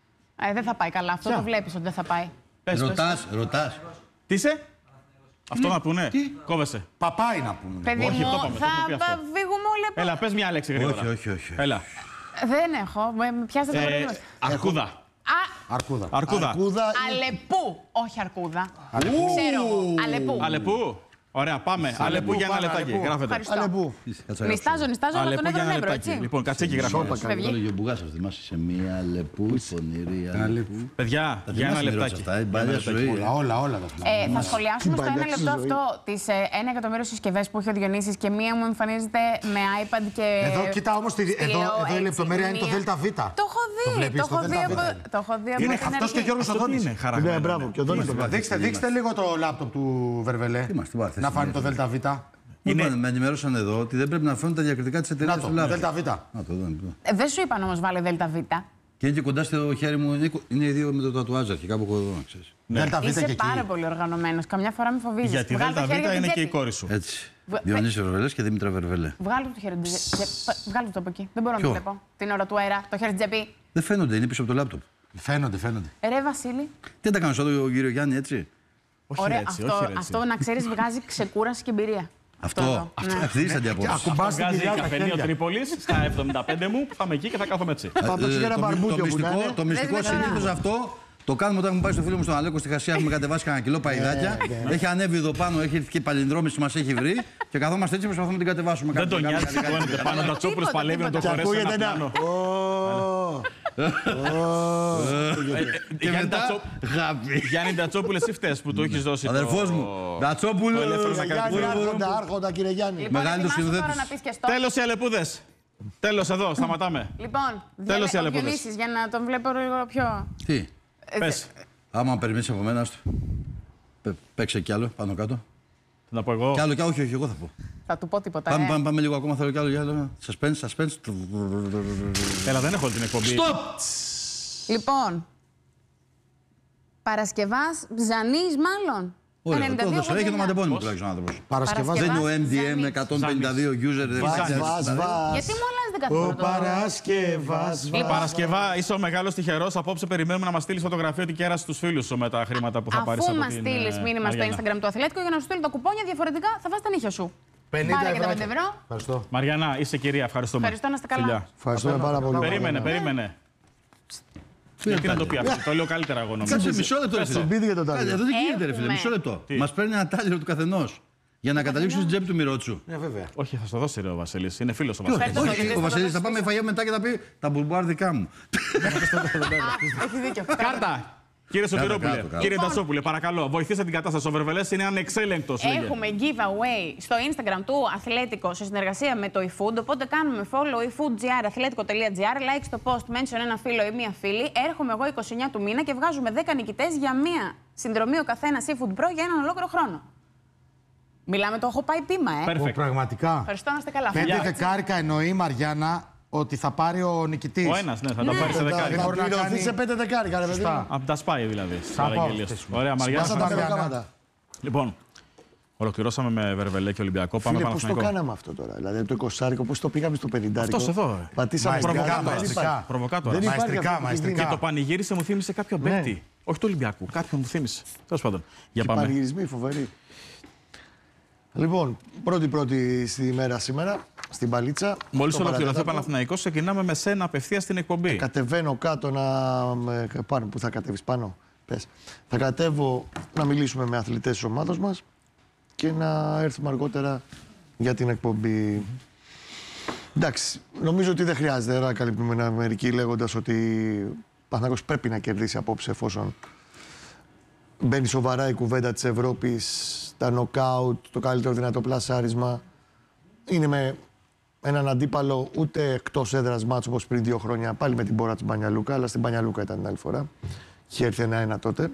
Δεν θα πάει καλά. Αυτό το βλέπεις ότι δεν θα πάει.
Πες.
Ρωτάς.
Τι είσαι. Αυτό να πούνε. Κόβεσαι.
Παπάι να πούμε.
Παιδί
Όχι,
μου,
το είπαμε, το έχουμε πει
θα
αυτό.
φύγουμε όλοι από.
Έλα, πες μια λέξη γρήγορα.
Όχι.
Έλα.
Δεν έχω. Με πιάσετε το πρόβλημα.
Αρκούδα.
Αρκούδα.
Αρκούδα.
Αλεπού. Όχι αρκούδα. Ξέρω εγώ. Αλεπού.
Αλεπού. Ωραία, πάμε. Αλεπού για ένα
πάμε,
λεπτάκι.
Αλεπού.
Γράφετε.
Ευχαριστώ.
Αλεπού.
Νιστάζω, αλλά
Αλεπού
τον
για ένα
έβρω νεύρο,
λεπτάκι.
έτσι.
Λοιπόν, κατσίκι γράφετε.
Το
Φεύγει.
έλεγε ο Μπουγάς, θα θυμάσαι σε μία λεπού, πονηρή αλεπού.
Παιδιά, για ένα λεπτάκι.
Αυτά, η παλιά ζωή.
Όλα τα θυμάμαι.
Θα σχολιάσουμε στο
παλιά
ένα λεπτό
ζωή.
αυτό τις 1 εκατομμύριο συσκευές που έχει ο Διονύσης και μία μου εμφανίζεται με iPad και.
Εδώ, κοίτα όμως, εδώ η λεπτομέρεια είναι το ΔΒ.
Το έχω δει.
βλέπεις,
Το έχω
το
δει
ΔΒ.
το έχω δει από
Είναι
την
αυτός και ο
αρχή.
Γιώργος
Αυτό τι
Οδόνης.
είναι,
Ναι,
χαραγμένο.
μπράβο. Και ο Δόνης το κάνει.
Δείξτε λίγο το λάπτοπ του Βερβελέ.
Είμαστε, είμαστε,
Να φάνει το
είμαστε.
ΔΒ.
Με ενημέρωσαν εδώ ότι δεν πρέπει να φέρουν τα διακριτικά της εταιρείας
Να
του
το,
λάβου.
ΔΒ.
Να το δω.
Δεν σου είπαν όμως βάλε ΔΒ.
Και είναι και κοντά στο χέρι μου, είναι οι δύο με το τατουάζ αρχικά από εδώ, να ξέρεις.
ΔΒ
Είσαι
και
πάρα
εκεί.
πολύ οργανωμένος. Καμιά φορά με φοβίζεις.
Γιατί
Βγάλε το
ΔΒ
χέρι από την
είναι και
τσέπη.
η κόρη σου.
Έτσι.
Β-
Διονύσης Βερβελές και Δήμητρα Βερβελέ.
Βγάλε το χέρι του. Βγάλε το από εκεί. Δεν μπορώ να το
Ποιο?
βλέπω. Την ώρα του αέρα. Το χέρι στην τσέπη.
Δεν φαίνονται, είναι πίσω από το λάπτοπ.
Φαίνονται.
Ρε Βασίλη.
Τι τα κάνω σαν τον κύριο Γιάννη, έτσι.
Όχι
Ωραία.
έτσι,
Αυτό,
όχι έτσι.
αυτό να ξέρεις βγάζει ξεκούραση και εμπειρία.
Αυτό.
εδώ.
Αυτό
Ναι.
αυτή είσαι αντιαπόψη.
Ακουμπάς την
Βγάζει
κοιλιά τα
καφενείο
χέρια.
Τρίπολης στα 75 μου που θα είμαι εκεί και θα κάθομαι έτσι.
Θα παίξει και ένα μπαρμπούκιο που να είναι.
Το μυστικό
Δεν
συνήθως
μετράει.
αυτό το κάνουμε όταν έχουμε πάει στο φίλο μου στον Αλέκο στη Χασία. Έχουμε κατεβάσει κανένα κιλό παϊδάκια. Έχει ανέβει εδώ πάνω, έχει έρθει και παλινδρόμηση, μας έχει βρει και καθόμαστε έτσι προσπαθούμε να την κατεβάσουμε.
Δεν τον νοιάζει, σηκώνεται πάνω. Ο Τατσόπουλος
Τίποτα,
παλεύει να το
τίποτα.
Και
χωρέσει
ακούγεται
ένα
ένα.
πλάνο.
Και μετά, γάπη.
Γιάννη Τατσόπουλε, εσύ φταίς που του έχεις δώσει το...
Αδερφός μου, Τατσόπουλο.
το ελεύθερο να κάνει.
Γιάννη, άρχοντα, κύριε Γιάννη.
Λοιπόν,
Μεγάλη
ετοιμάσου
του
τώρα
συνδέτης.
να πεις και στο.
Τέλος οι αλεπούδες. Τέλος εδώ, σταματάμε.
Λοιπόν,
Τέλος οι
ο
αλεπούδες.
Διονύσης, για να τον βλέπω λίγο πιο.
Τι,
Πες,
άμα περιμένεις από μένα, παίξε κι άλλο πάνω κάτω.
να πω εγώ.
Κι άλλο, όχι, εγώ θα πω.
Θα του πω τίποτα.
Πάμε λίγο ακόμα, θέλω κι άλλο. Κι άλλο. Suspense.
Έλα, δεν έχω όλη την εκπομπή.
Stop!
Λοιπόν, Παρασκευάς Ζανής μάλλον.
Ωραία,
92
το δώσα. Έχει το
89.
ματεπώνυμο τουλάχιστον ο άνθρωπος.
Παρασκευάς.
Δεν είναι ο
Ζανής.
MDM 152 user. δεν
Βας,
ξέρεις.
βας, βας.
Γιατί μου αλλάζετε κάθε
Ο
φορά το.
Παρασκευάς.
Παρασκευά, είσαι ο μεγάλος τυχερός. Απόψε περιμένουμε να μας στείλεις φωτογραφία ότι κέρασε τους φίλους σου με τα χρήματα που θα πάρεις
Αφού
από
μας
την
στείλει μήνυμα στο
Μαριάννα.
Instagram του Αθλέτικο για να σου στείλει τα κουπόνια, διαφορετικά θα βάζει τα νύχια σου.
50
Πάρε και τα 5
ευρώ.
ευρώ.
Ευχαριστώ.
Μαριάννα, είσαι κυρία, ευχαριστούμε.
Ευχαριστώ, να είστε καλά.
Φιλιά.
Ευχαριστούμε πάρα πολύ.
Περίμενε. Γιατί να το πει αυτό, το λέω καλύτερα εγώ νομίζω.
Κάτσε μισό λεπτό. ρε φίλε.
Στον πίδι για τον
Κάτσε,
τάλιο.
εδώ τι γίνεται, ρε φίλε.
Έχουμε.
Μισό λεπτό. Μας παίρνει ένα τάλιρο του καθενός για να καταλήξουν στην τσέπη του Μιρότσου.
Ναι, βέβαια.
Όχι, θα στο δώσει ρε ο Βασίλης. Είναι φίλος ο
Όχι,
Βασίλης.
Φέρτε το,
όχι, ο
θα
Βασίλης
το
θα πάμε φαγιά μετά και θα πει τα μπουρμπουάρ δικά μου.
Έχει δίκιο.
Κάρτα! Κύριε Σωτηρόπουλε,
κάτω.
κύριε
Λοιπόν.
Τατσόπουλε, παρακαλώ, βοηθήστε την κατάσταση. Ο Βερβελές είναι ανεξέλεγκτος. λέγε.
Έχουμε giveaway στο Instagram του Αθλέτικο σε συνεργασία με το eFood. Οπότε κάνουμε follow eFoodGR, αθλέτικο.gr, like στο post, mention ένα φίλο ή μία φίλη. Έρχομαι εγώ 29 του μήνα και βγάζουμε 10 νικητές για μία συνδρομή ο καθένα Seafood Pro για έναν ολόκληρο χρόνο. Μιλάμε, το έχω πάει πείμα,
Perfect.
Πραγματικά.
Ευχαριστώ, να είστε καλά.
5 δεκάρικα εννοεί η Μαριάννα ότι θα πάρει ο νικητής.
Ο ένας, ναι, θα τα πάρει σε
Θα
δεκάρι.
μπορεί να
πληρωθεί
κάνει-
σε 5 δεκάρικα, ρε παιδί.
Σωστά.
Από τα σπάει δηλαδή. στις
Σαν
παραγγελίες
απόφαση.
του. Ωραία, Μαριάννα.
Σπάσα τα
Μαριάννα.
μεροκάματα.
Λοιπόν, ολοκληρώσαμε με Βερβελέ και Ολυμπιακό. Πάμε
Φίλε, πώς το
Παναθηναϊκό.
κάναμε αυτό τώρα. Δηλαδή το 20, πώς το πήγαμε στο 50.
Αυτός εδώ.
Πατήσαμε
Μαεστρικά,
την κάρτα,
μαεστρικά.
δεν υπάρχει.
Προβοκάτορα.
Δεν υπάρχει
Μαεστρικά,
αυτό που
μαεστρικά.
γίνει.
Και το πανηγύρισε μου θύμισε κάποιο
Ναι.
παίκτη. Όχι του Ολυμπιακού, κάποιον μου θύμισε. Τέλος πάντων. Για
Και
πάμε.
πανηγυρισμοί φοβεροί. Λοιπόν, πρώτη στη μέρα σήμερα, στην Παλίτσα.
Μόλις
Το
ολοκληρωθεί ο
παρατέταρτο.
Παναθηναϊκός, ξεκινάμε με σένα απευθείας στην εκπομπή.
Κατεβαίνω κάτω πάνω. Πού θα κατέβεις πάνω, πες. Θα κατέβω να μιλήσουμε με αθλητές της ομάδας μας και να έρθουμε αργότερα για την εκπομπή. Εντάξει, νομίζω ότι δεν χρειάζεται να καλύπτουμε μερικοί λέγοντας ότι ο Παναθηναϊκός πρέπει να κερδίσει απόψε, εφόσον μπαίνει σοβαρά η κουβέντα της Ευρώπης, τα νοκάουτ, το καλύτερο δυνατό πλασάρισμα. Είναι με έναν αντίπαλο ούτε εκτός έδρας μάτσο όπως πριν 2 χρόνια, πάλι με την πόρα της Μπανιαλούκα, αλλά στην Μπανιαλούκα ήταν την άλλη φορά. Είχε έρθει 1-1 τότε,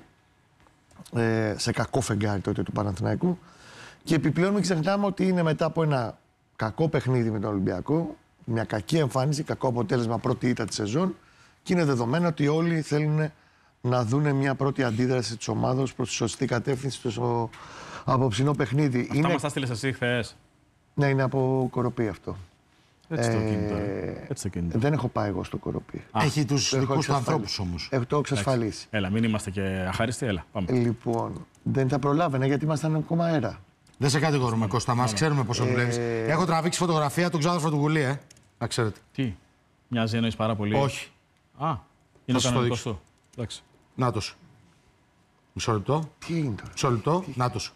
σε κακό φεγγάρι τότε του Παναθηναϊκού. Και επιπλέον μην ξεχνάμε ότι είναι μετά από ένα κακό παιχνίδι με τον Ολυμπιακό, μια κακή εμφάνιση, κακό αποτέλεσμα, πρώτη ήττα της σεζόν, και είναι δεδομένο ότι όλοι θέλουν να δούνε μια πρώτη αντίδραση της ομάδας προς τη σωστή κατεύθυνση στο απόψινό παιχνίδι.
Αυτά μας τα στείλες εσύ χθες?
Ναι, είναι από Κοροπή αυτό.
Έτσι το κινητό.
Δεν έχω πάει εγώ στο Κοροπή.
Έχει τους δικούς του ανθρώπους όμως.
Έχω το εξασφαλίσει.
Έλα, μην είμαστε και αχάριστοι, έλα, πάμε.
Λοιπόν, δεν θα προλάβαινε γιατί ήμασταν ακόμα αέρα.
Δεν σε κατηγορούμε, Κώστα μας, ξέρουμε πόσο δουλεύεις. Έχω τραβήξει φωτογραφία του ξάδερφου του Γουλή, να ξέρετε.
Τι, μοιάζει, εννοείς πάρα πολύ?
Όχι.
Α, είναι ο
σας το
κανονικός
δείξω.
του. Εντάξει.
Νάτος. Μισό λεπτό.
Τι είναι τώρα?
Μισό λεπτό. Νάτος.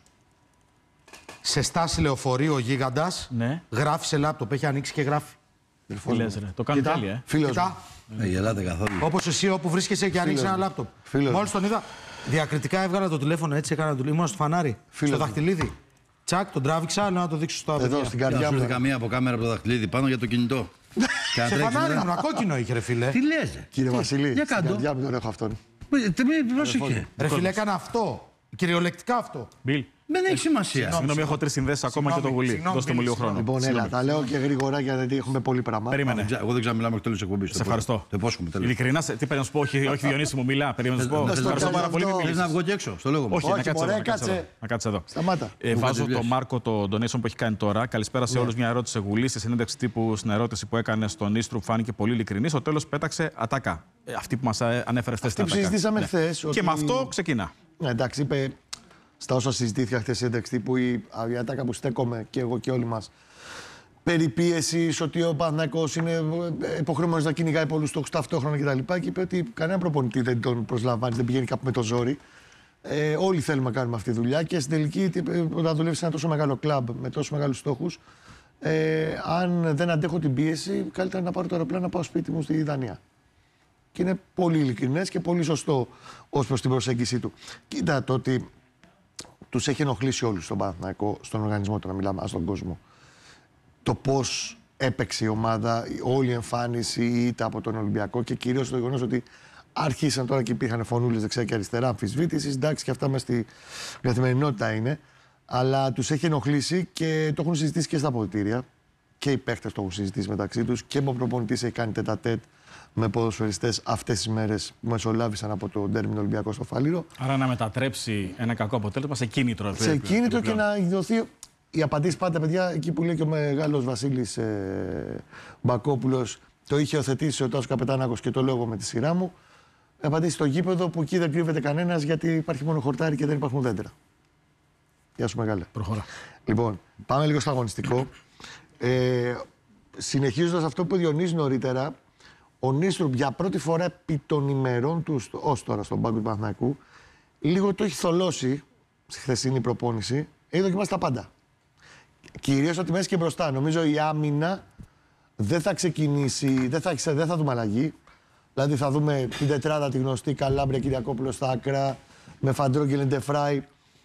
Σε στάση λεωφορείο ο γίγαντας,
Ναι.
γράφει σε λάπτοπ, έχει ανοίξει και γράφει.
Τι λες, ρε, το κάνει τέλεια,
Φίλος
Κοιτά,
Γελάτε καθόλου.
όπως εσύ όπου βρίσκεσαι και ανοίξει ένα λάπτοπ.
Φίλος
Μόλις τον είδα, διακριτικά έβγαλα το τηλέφωνο, έτσι έκανα το ήμουν στο φανάρι,
Φίλος
στο
μου.
δαχτυλίδι. Τσακ, τον τράβηξα, λέω να το δείξω στο
Εδώ
παιδιά.
στην
Για να
καρδιά
σου
μου.
έρθει καμία από κάμερα από το δαχτυλίδι πάνω για το κινητό. Και να
Σε
τρέξει
φανάρι
μετά.
ήμουν, κόκκινο είχε ρε φίλε.
Τι λες, ρε.
Κύριε Βασίλη,
Για
στην
κάτω.
καρδιά μου τον έχω αυτόν.
Πρόσεχε.
Ρε φίλε, έκανα αυτό. Κυριολεκτικά αυτό.
Μπιλ,
Δεν έχει σημασία.
συγγνώμη, έχω 3 συνδέσεις ακόμα και το Γουλή.
συγγνώμη,
Δώστε μου λίγο
συγγνώμη.
χρόνο.
Λοιπόν, έλα, τα λέω και γρήγορα γιατί έχουμε πολύ πράγμα.
Περίμενε.
Εγώ δεν ξαναμιλάω μέχρι το τέλος της εκπομπής.
Σε ευχαριστώ.
Το υπόσχομαι τέλος.
Ειλικρινά, τι πρέπει να σου πω, όχι Διονύση μου, μιλά. Περίμενε να σου πω.
Θες
Σε
να
ευχαριστώ
κάνω
πάρα πολύ.
αυτό?
Μην
Θες
μιλήσεις.
να βγω και έξω, στο λόγο μου.
Όχι,
Όχι,
να κάτσε
μωρέ,
εδώ, να κάτσε
κάτσε.
εδώ. Να κάτσε εδώ.
Σταμάτα.
Βάζω
δουλειές.
τον Μάρκο το donation που έχει κάνει τώρα. Καλησπέρα σε όλους. Μια ερώτηση σε Γουλή. Στη συνέντευξη τύπου στην ερώτηση που έκανε στον Ίστρου φάνηκε πολύ ειλικρινή. Στο τέλος πέταξε ατάκα. Αυτή που μας ανέφερε χθες
Τι
την
που
ατάκα.
συζητήσαμε
Ναι.
χθες.
Και με αυτό ξεκινά.
Ναι, εντάξει, είπε στα όσα συζητήθηκα χθες ένταξη που η ατάκα που στέκομαι και εγώ και όλοι μας. Περί πίεσης, ότι ο Παναθηναϊκός είναι υποχρεωμένος να κυνηγάει πολλούς στόχους ταυτόχρονα κτλ. Και είπε ότι κανένα προπονητή δεν τον προσλαμβάνει, δεν πηγαίνει κάπου με το ζόρι. Όλοι θέλουμε να κάνουμε αυτή τη δουλειά και στην τελική, όταν δουλεύει σε ένα τόσο μεγάλο κλαμπ με τόσο μεγάλους στόχους, αν δεν αντέχω την πίεση, καλύτερα να πάρω το αεροπλάνο να πάω σπίτι μου στη Δανία. Και είναι πολύ ειλικρινές και πολύ σωστό ως προς την προσέγγιση του. Κοίτα το ότι τους έχει ενοχλήσει όλους στον Παναθηναϊκό, στον οργανισμό του, να μιλάμε στον κόσμο. Το πώς έπαιξε η ομάδα, όλη η εμφάνιση, η ήττα από τον Ολυμπιακό και κυρίως το γεγονός ότι άρχισαν τώρα και υπήρχαν φωνούλες δεξιά και αριστερά αμφισβήτησης. Εντάξει, και αυτά μέσα στη καθημερινότητα είναι. Αλλά τους έχει ενοχλήσει και το έχουν συζητήσει και στα αποδυτήρια. Και οι παίχτες το έχουν συζητήσει μεταξύ τους και ο προπονητής έχει κάνει τετατέτ με ποδοσφαιριστές αυτές τις μέρες που μεσολάβησαν από το ντέρμπι Ολυμπιακό στο Φάληρο.
Άρα να μετατρέψει ένα κακό αποτέλεσμα σε κίνητρο.
Σε κίνητρο και να δοθεί. Η απαντήση πάντα, παιδιά, εκεί που λέει και ο μεγάλος Βασίλης Μπακόπουλος, το είχε οθετήσει ο Τάσος Καπετάνακος και το λέω εγώ με τη σειρά μου. Απαντήσει στο γήπεδο που εκεί δεν κρύβεται κανένας γιατί υπάρχει μόνο χορτάρι και δεν υπάρχουν δέντρα. Γεια σου, μεγάλε.
Προχωρά.
Λοιπόν, πάμε λίγο στο αγωνιστικό. Συνεχίζοντας αυτό που Διονύζει νωρίτερα, ο Νίστρουπ για πρώτη φορά επί των ημερών του ως τώρα στον πάγκο του Παναθηναϊκού λίγο το έχει θολώσει στη χθεσινή προπόνηση. Έχει δοκιμάσει τα πάντα. Κυρίως ότι μέσα και μπροστά. Νομίζω η άμυνα δεν θα ξεκινήσει, δεν θα δούμε αλλαγή. Δηλαδή θα δούμε την τετράδα τη γνωστή, Καλάμπρια, Κυριακόπουλο στα άκρα, με Φαντρόγγελ, Ντεφράι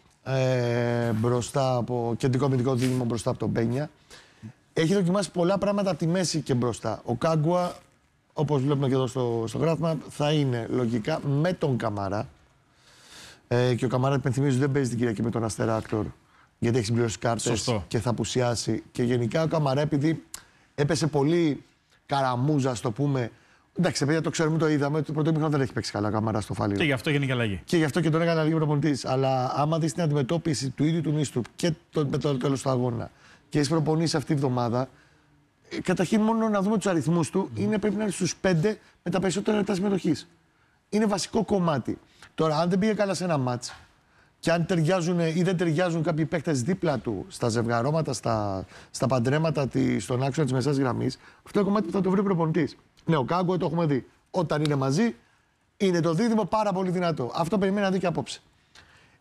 μπροστά από κεντρικό αμυντικό δίδυμο μπροστά από τον Μπένια. Έχει δοκιμάσει πολλά πράγματα από τη μέση και μπροστά. Ο Κάγκουα, όπως βλέπουμε και εδώ στο γράφημα, θα είναι λογικά με τον Καμαρά. Και ο Καμαρά, υπενθυμίζω, δεν παίζει την Κυριακή με τον Αστεράκτορ, γιατί έχει συμπληρώσει κάρτες και θα απουσιάσει. Και γενικά ο Καμαρά, επειδή έπεσε πολύ καραμούζα, ας το πούμε. Εντάξει, παιδιά, το ξέρουμε, το είδαμε. Το πρώτο ημίχρονο δεν έχει παίξει καλά ο Καμαρά στο Φάληρο.
Και γι' αυτό γίνει και αλλαγή.
Και γι' αυτό και τον έκανε αλλαγή προπονητής. Αλλά άμα δεις την αντιμετώπιση του ίδιου του Νίστρουπ και με το τέλος του αγώνα και έχει προπονήσει αυτή τη βδομάδα, καταρχήν μόνο να δούμε τους αριθμούς του, πρέπει να είναι στους 5 με τα περισσότερα λεπτά συμμετοχής. Είναι βασικό κομμάτι. Τώρα, αν δεν πήγε καλά σε ένα μάτς και αν ταιριάζουν ή δεν ταιριάζουν κάποιοι παίκτες δίπλα του, στα ζευγαρώματα, στα παντρέματα, στον άξονα της μεσάς γραμμής, αυτό είναι κομμάτι που θα το βρει ο προπονητής. Ναι, ο Κάγκο το έχουμε δει. Όταν είναι μαζί, είναι το δίδυμο πάρα πολύ δυνατό. Αυτό περιμένει να δει και απόψε.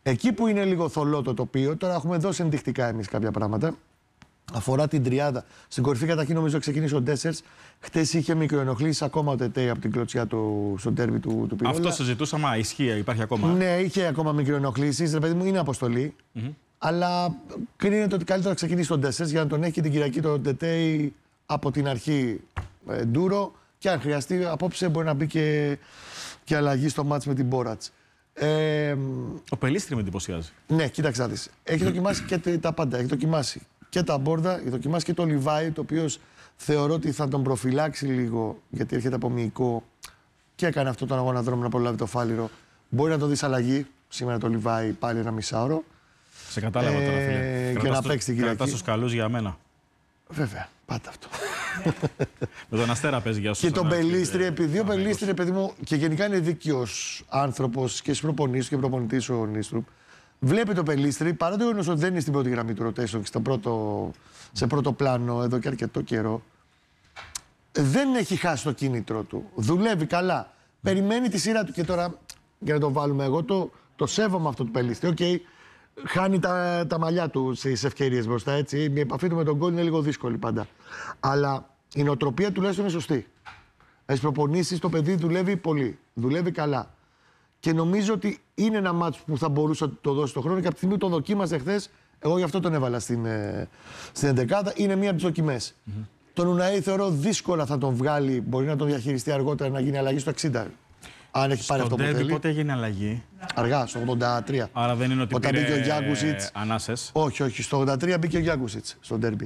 Εκεί που είναι λίγο θολό το τοπίο, τώρα έχουμε δώσει ενδεικτικά εμείς κάποια πράγματα. Αφορά την τριάδα. Στην κορυφή καταρχήν νομίζω ξεκίνησε ο Ντέσσερς. Χτες είχε μικροενοχλήσεις ακόμα ο Τετέι από την κλωτσιά στο ντέρμπι του Πυρόλα.
Αυτό συζητούσαμε, ισχύει, υπάρχει ακόμα.
Ναι, είχε ακόμα μικροενοχλήσεις. Ρε παιδί μου, είναι αποστολή. Αλλά κρίνεται ότι καλύτερα να ξεκινήσει τον Ντέσσερς για να τον έχει και την Κυριακή τον Τετέι από την αρχή ντούρο. Και αν χρειαστεί, απόψε μπορεί να μπει και αλλαγή στο μάτς με την Μπόρατς.
Ο Πελίστρη με εντυπωσιάζει.
Ναι, κοίταξε να δεις. Έχει δοκιμάσει και τα πάντα. Έχει δοκιμάσει και τα Μπόρδα, έχει δοκιμάσει και το Λιβάι, το οποίο θεωρώ ότι θα τον προφυλάξει λίγο, γιατί έρχεται από μυϊκό και έκανε αυτό τον αγώνα δρόμο να προλάβει το Φάληρο. Μπορεί να το δεις αλλαγή. Σήμερα το Λιβάι πάλι ένα μισάωρο.
Σε κατάλαβα τώρα, φίλε.
Και να παίξει την Κυριακή.
Κρατάς τους καλούς για μένα.
Βέβαια, πάντα αυτό.
Με τον Αστέρα παίζει για όσους.
Και τον Πελίστρη, επειδή ο Πελίστρη, παιδί μου, και γενικά είναι δίκαιος άνθρωπος και στους προπονήσεις και προπονητής ο Νίστρουπ. Βλέπει το Πελίστρη, παρά το γεγονός ότι δεν είναι στην πρώτη γραμμή του rotation και σε πρώτο πλάνο εδώ και αρκετό καιρό, δεν έχει χάσει το κίνητρο του. Δουλεύει καλά. Περιμένει τη σειρά του. Και τώρα, για να το βάλουμε, εγώ το σέβομαι αυτό του Πελίστρη. Οκ, χάνει τα μαλλιά του στις ευκαιρίες μπροστά, έτσι. Η επαφή του με τον γκολ είναι λίγο δύσκολη πάντα. Αλλά η νοοτροπία τουλάχιστον είναι σωστή. Στις προπονήσεις το παιδί δουλεύει πολύ. Δουλεύει καλά. Και νομίζω ότι είναι ένα μάτσο που θα μπορούσε να το δώσει το χρόνο και από τη στιγμή που το δοκίμασε χθες, εγώ γι' αυτό τον έβαλα στην εντεκάδα. Είναι μία από τις δοκιμές. Τον Ουναή θεωρώ δύσκολα θα τον βγάλει, μπορεί να τον διαχειριστεί αργότερα να γίνει αλλαγή στο 60. Αν έχει πάρει αυτό που θέλει.
Πότε έγινε αλλαγή?
Αργά, στο 83.
Άρα δεν είναι ότι
όταν μπήκε ο Γιάκουσιτς.
Ανάσες.
Όχι. Στο 83 μπήκε ο Γιάκουσιτς στο ντέρμπι.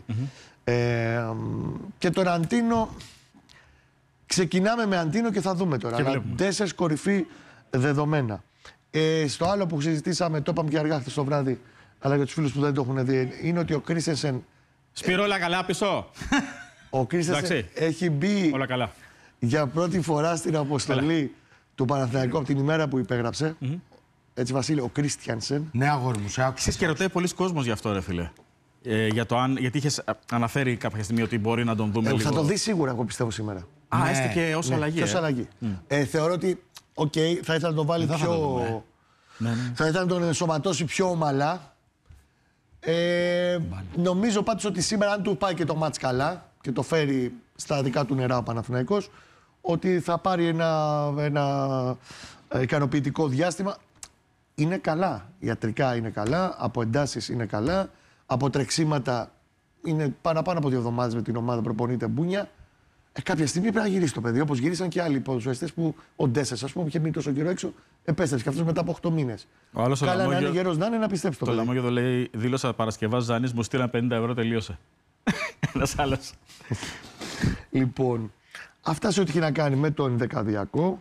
Και τον Αντίνο. Ξεκινάμε με Αντίνο και θα δούμε τώρα. Αλλά 4 κορυφή δεδομένα. Στο άλλο που συζητήσαμε, το είπαμε και αργά χθες το βράδυ, αλλά για τους φίλους που δεν το έχουν δει, είναι ότι ο Κρίστενσεν.
Σπυρόλα καλά πίσω.
Ο Κρίστενσεν έχει μπει
όλα καλά.
Για πρώτη φορά στην αποστολή του Παναθηναϊκού από την ημέρα που υπέγραψε. Έτσι, Βασίλη, ο Κρίστιανσεν.
Ναι, αγόρι μου, σε άκουσα.
Εσείς και ρωτάει πολλοί κόσμος γι' αυτό, ρε φίλε. Γιατί είχες αναφέρει κάποια στιγμή ότι μπορεί να τον δούμε λίγο.
Θα το δει σίγουρα, εγώ πιστεύω σήμερα.
Έστω και ως αλλαγή.
Και ως αλλαγή. Θεωρώ ότι, θα ήθελα να τον βάλει πιο. Θα ήθελα να τον ενσωματώσει πιο ομαλά. Νομίζω πάντως ότι σήμερα, αν του πάει και το μάτς καλά και το φέρει στα δικά του νερά ο Παναθηναϊκός, ότι θα πάρει ένα ικανοποιητικό διάστημα. Είναι καλά. Ιατρικά είναι καλά. Από εντάσεις είναι καλά. Από τρεξίματα είναι παραπάνω από 2 εβδομάδες με την ομάδα, προπονείται μπούνια. Κάποια στιγμή πρέπει να γυρίσει το παιδί. Όπως γύρισαν και άλλοι ποδοσφαιριστές που ο Ντέσσερς, ας πούμε, που είχε μείνει τόσο καιρό έξω, επέστρεψε και αυτός μετά από 8 μήνες. Καλά να είναι γερός, να είναι να πιστέψει το παιδί.
Το Λαμόγιο λέει: δήλωσα Παρασκευάς Ζανής, μου στείλαν 50 ευρώ, τελείωσε. Ένας άλλος.
Λοιπόν, αυτά σε ό,τι έχει να κάνει με το ενδεκαδιακό.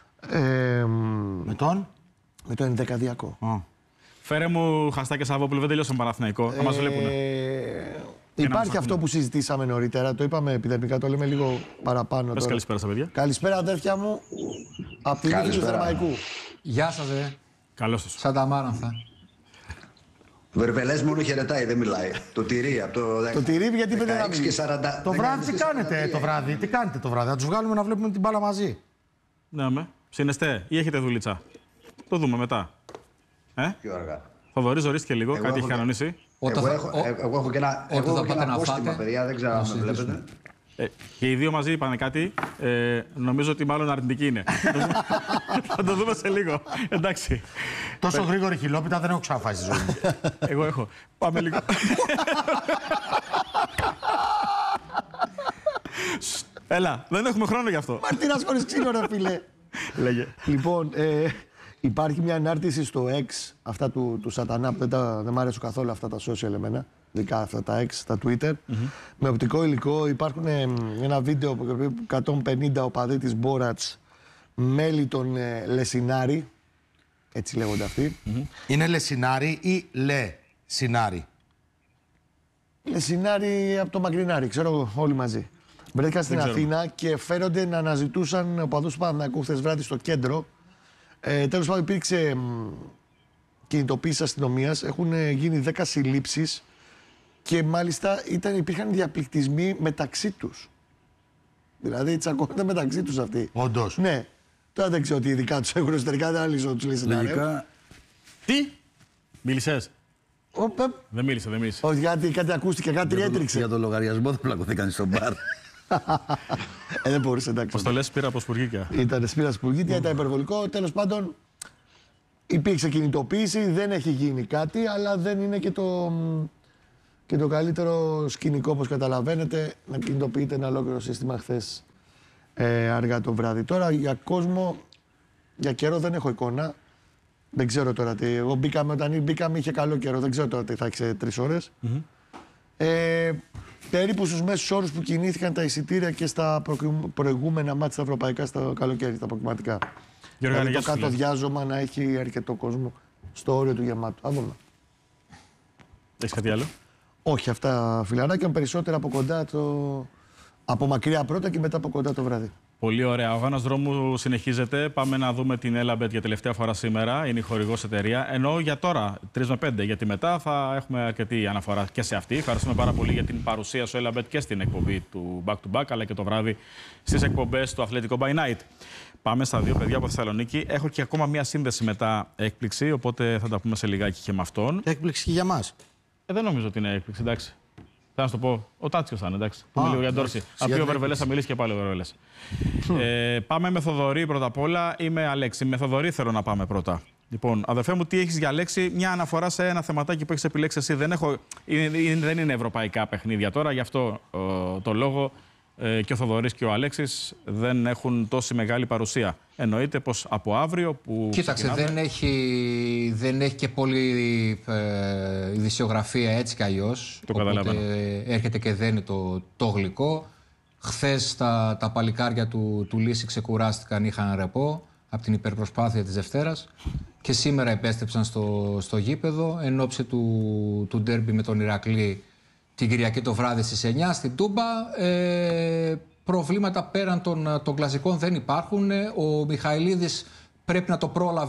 Με τον
ενδεκαδιακό.
Φέρε μου Χαστά και Σαββόπουλο, δεν τελειώσαν Παναθηναϊκό. Θα μας βλέπουνε.
Υπάρχει αυτό που συζητήσαμε νωρίτερα, το είπαμε επιδερμικά, το λέμε λίγο παραπάνω.
Πες καλησπέρα στα παιδιά.
Καλησπέρα, αδέρφια μου, από την νίκη του Θερμαϊκού.
Γεια σας,
Καλώς σας.
Σαν τα Μάρανθα.
Βερβελές μόνο χαιρετάει, δεν μιλάει. Το τυρί από
το τυρί, γιατί δεν θα μιλήσει.
Το βράδυ τι κάνετε το βράδυ, να τους βγάλουμε να βλέπουμε την μπάλα μαζί.
Ναι, συνεστέ ή έχετε δουλίτσα? Το δούμε μετά.
Πιο αργά.
Θοδωρή, ζορίστηκε λίγο, κάτι έχει κανονίσει.
Εγώ έχω και ένα απόστημα, παιδιά, δεν ξέρω αν με βλέπετε.
Και οι δύο μαζί είπανε κάτι. Νομίζω ότι μάλλον αρνητική είναι. Θα το δούμε σε λίγο. Εντάξει.
Τόσο γρήγορη χιλόπιτα δεν έχω ξαναφάει στη ζωή μου.
Εγώ έχω. Πάμε λίγο. Έλα, δεν έχουμε χρόνο γι' αυτό.
Μαρτίνας χωρίς ξύλο, ρε φίλε.
Λέγε.
Λοιπόν, υπάρχει μια ανάρτηση στο X, αυτά του Σατανά, που δεν μ' αρέσουν καθόλου αυτά τα social εμένα, ειδικά αυτά τα X, τα Twitter, με οπτικό υλικό. Υπάρχουν ένα βίντεο που 150 οπαδοί της Μπόρατς, μέλη των Λεσινάρη, έτσι λέγονται αυτοί.
Είναι Λεσινάρη ή Λεσινάρη?
Λεσινάρη από το Μακρινάρι, ξέρω όλοι μαζί. Βρέθηκαν στην Αθήνα και φέρονται να αναζητούσαν οπαδούς του Παναθηναϊκού χθες βράδυ στο κέντρο. Τέλος πάντων, υπήρξε κινητοποίηση αστυνομίας. Έχουν γίνει 10 συλλήψεις και μάλιστα υπήρχαν διαπληκτισμοί μεταξύ τους. Δηλαδή, τσακώνονται μεταξύ τους αυτοί.
Όντως.
Ναι. Τώρα δεν ξέρω τι ειδικά τους έχουν εσωτερικά, δεν αλύσω τους Λεσινάρι.
Τι? Μίλησες? Δεν μίλησε.
Όχι, γιατί κάτι ακούστηκε, κάτι έτριξε.
Για τον λογαριασμό δεν πλακωθήκαν στο μπαρ.
Δεν μπορούσε, εντάξει.
Πώς το λες, σπήρα από σπουργίτια.
Ήταν σπήρα σπουργίτια, ήταν υπερβολικό. Τέλος πάντων, υπήρξε κινητοποίηση, δεν έχει γίνει κάτι, αλλά δεν είναι και το καλύτερο σκηνικό, όπως καταλαβαίνετε, να κινητοποιείται ένα ολόκληρο σύστημα χθες αργά το βράδυ. Τώρα για κόσμο, για καιρό δεν έχω εικόνα. Δεν ξέρω τώρα τι. Εγώ όταν μπήκαμε είχε καλό καιρό. Δεν ξέρω τώρα τι θα έχει σε 3 ώρες. Περίπου στους μέσους όρους που κινήθηκαν τα εισιτήρια και στα προηγούμενα μάτια στα ευρωπαϊκά, στα καλοκαίρι, στα προκριματικά. Δηλαδή το κάτω διάζωμα να έχει αρκετό κόσμο στο όριο του γεμάτου. Θα δούμε.
Έχεις κάτι άλλο?
Όχι, αυτά φιλαράκια, περισσότερα από κοντά από μακριά πρώτα και μετά από κοντά το βράδυ.
Πολύ ωραία. Ο αγώνας δρόμου συνεχίζεται. Πάμε να δούμε την Elabet για τελευταία φορά σήμερα. Είναι η χορηγός εταιρεία. Ενώ για τώρα, 3 με 5, γιατί μετά θα έχουμε αρκετή αναφορά και σε αυτή. Ευχαριστούμε πάρα πολύ για την παρουσία σου, Elabet, και στην εκπομπή του Back to Back, αλλά και το βράδυ στις εκπομπές του Αθλητικό by Night. Πάμε στα 2 παιδιά από Θεσσαλονίκη. Έχω και ακόμα μία σύνδεση μετά έκπληξη, οπότε θα τα πούμε σε λιγάκι και με αυτόν.
Έκπληξη και για μας.
Δεν νομίζω ότι είναι έκπληξη, εντάξει. Θα να σου το πω. Ο Τάτσιος θα είναι, εντάξει. Πούμε λίγο για Ντόρση. Από ο Βερβελές θα μιλήσει και πάλι ο Βερβελές. Πάμε με Θοδωρή πρώτα απ' όλα ή με Αλέξη? Με Θοδωρή θέλω να πάμε πρώτα. Λοιπόν, αδερφέ μου, τι έχεις για Αλέξη? Μια αναφορά σε ένα θεματάκι που έχεις επιλέξει εσύ. Δεν είναι ευρωπαϊκά παιχνίδια τώρα, γι' αυτό το λόγο και ο Θοδωρής και ο Αλέξης δεν έχουν τόση μεγάλη παρουσία. Εννοείται πως από αύριο που.
Κοίταξε, δεν έχει και πολύ ειδησιογραφία έτσι κι αλλιώς.
Το καταλαβαίνω.
Έρχεται και δένει το γλυκό. Χθες τα παλικάρια του Λύση ξεκουράστηκαν, είχαν ρεπό από την υπερπροσπάθεια της Δευτέρας και σήμερα επέστρεψαν στο γήπεδο εν ώψη του ντέρμπι με τον Ηρακλή την Κυριακή το βράδυ στις 9 στην Τούμπα. Προβλήματα πέραν των κλασικών δεν υπάρχουν. Ο Μιχαηλίδης πρέπει να το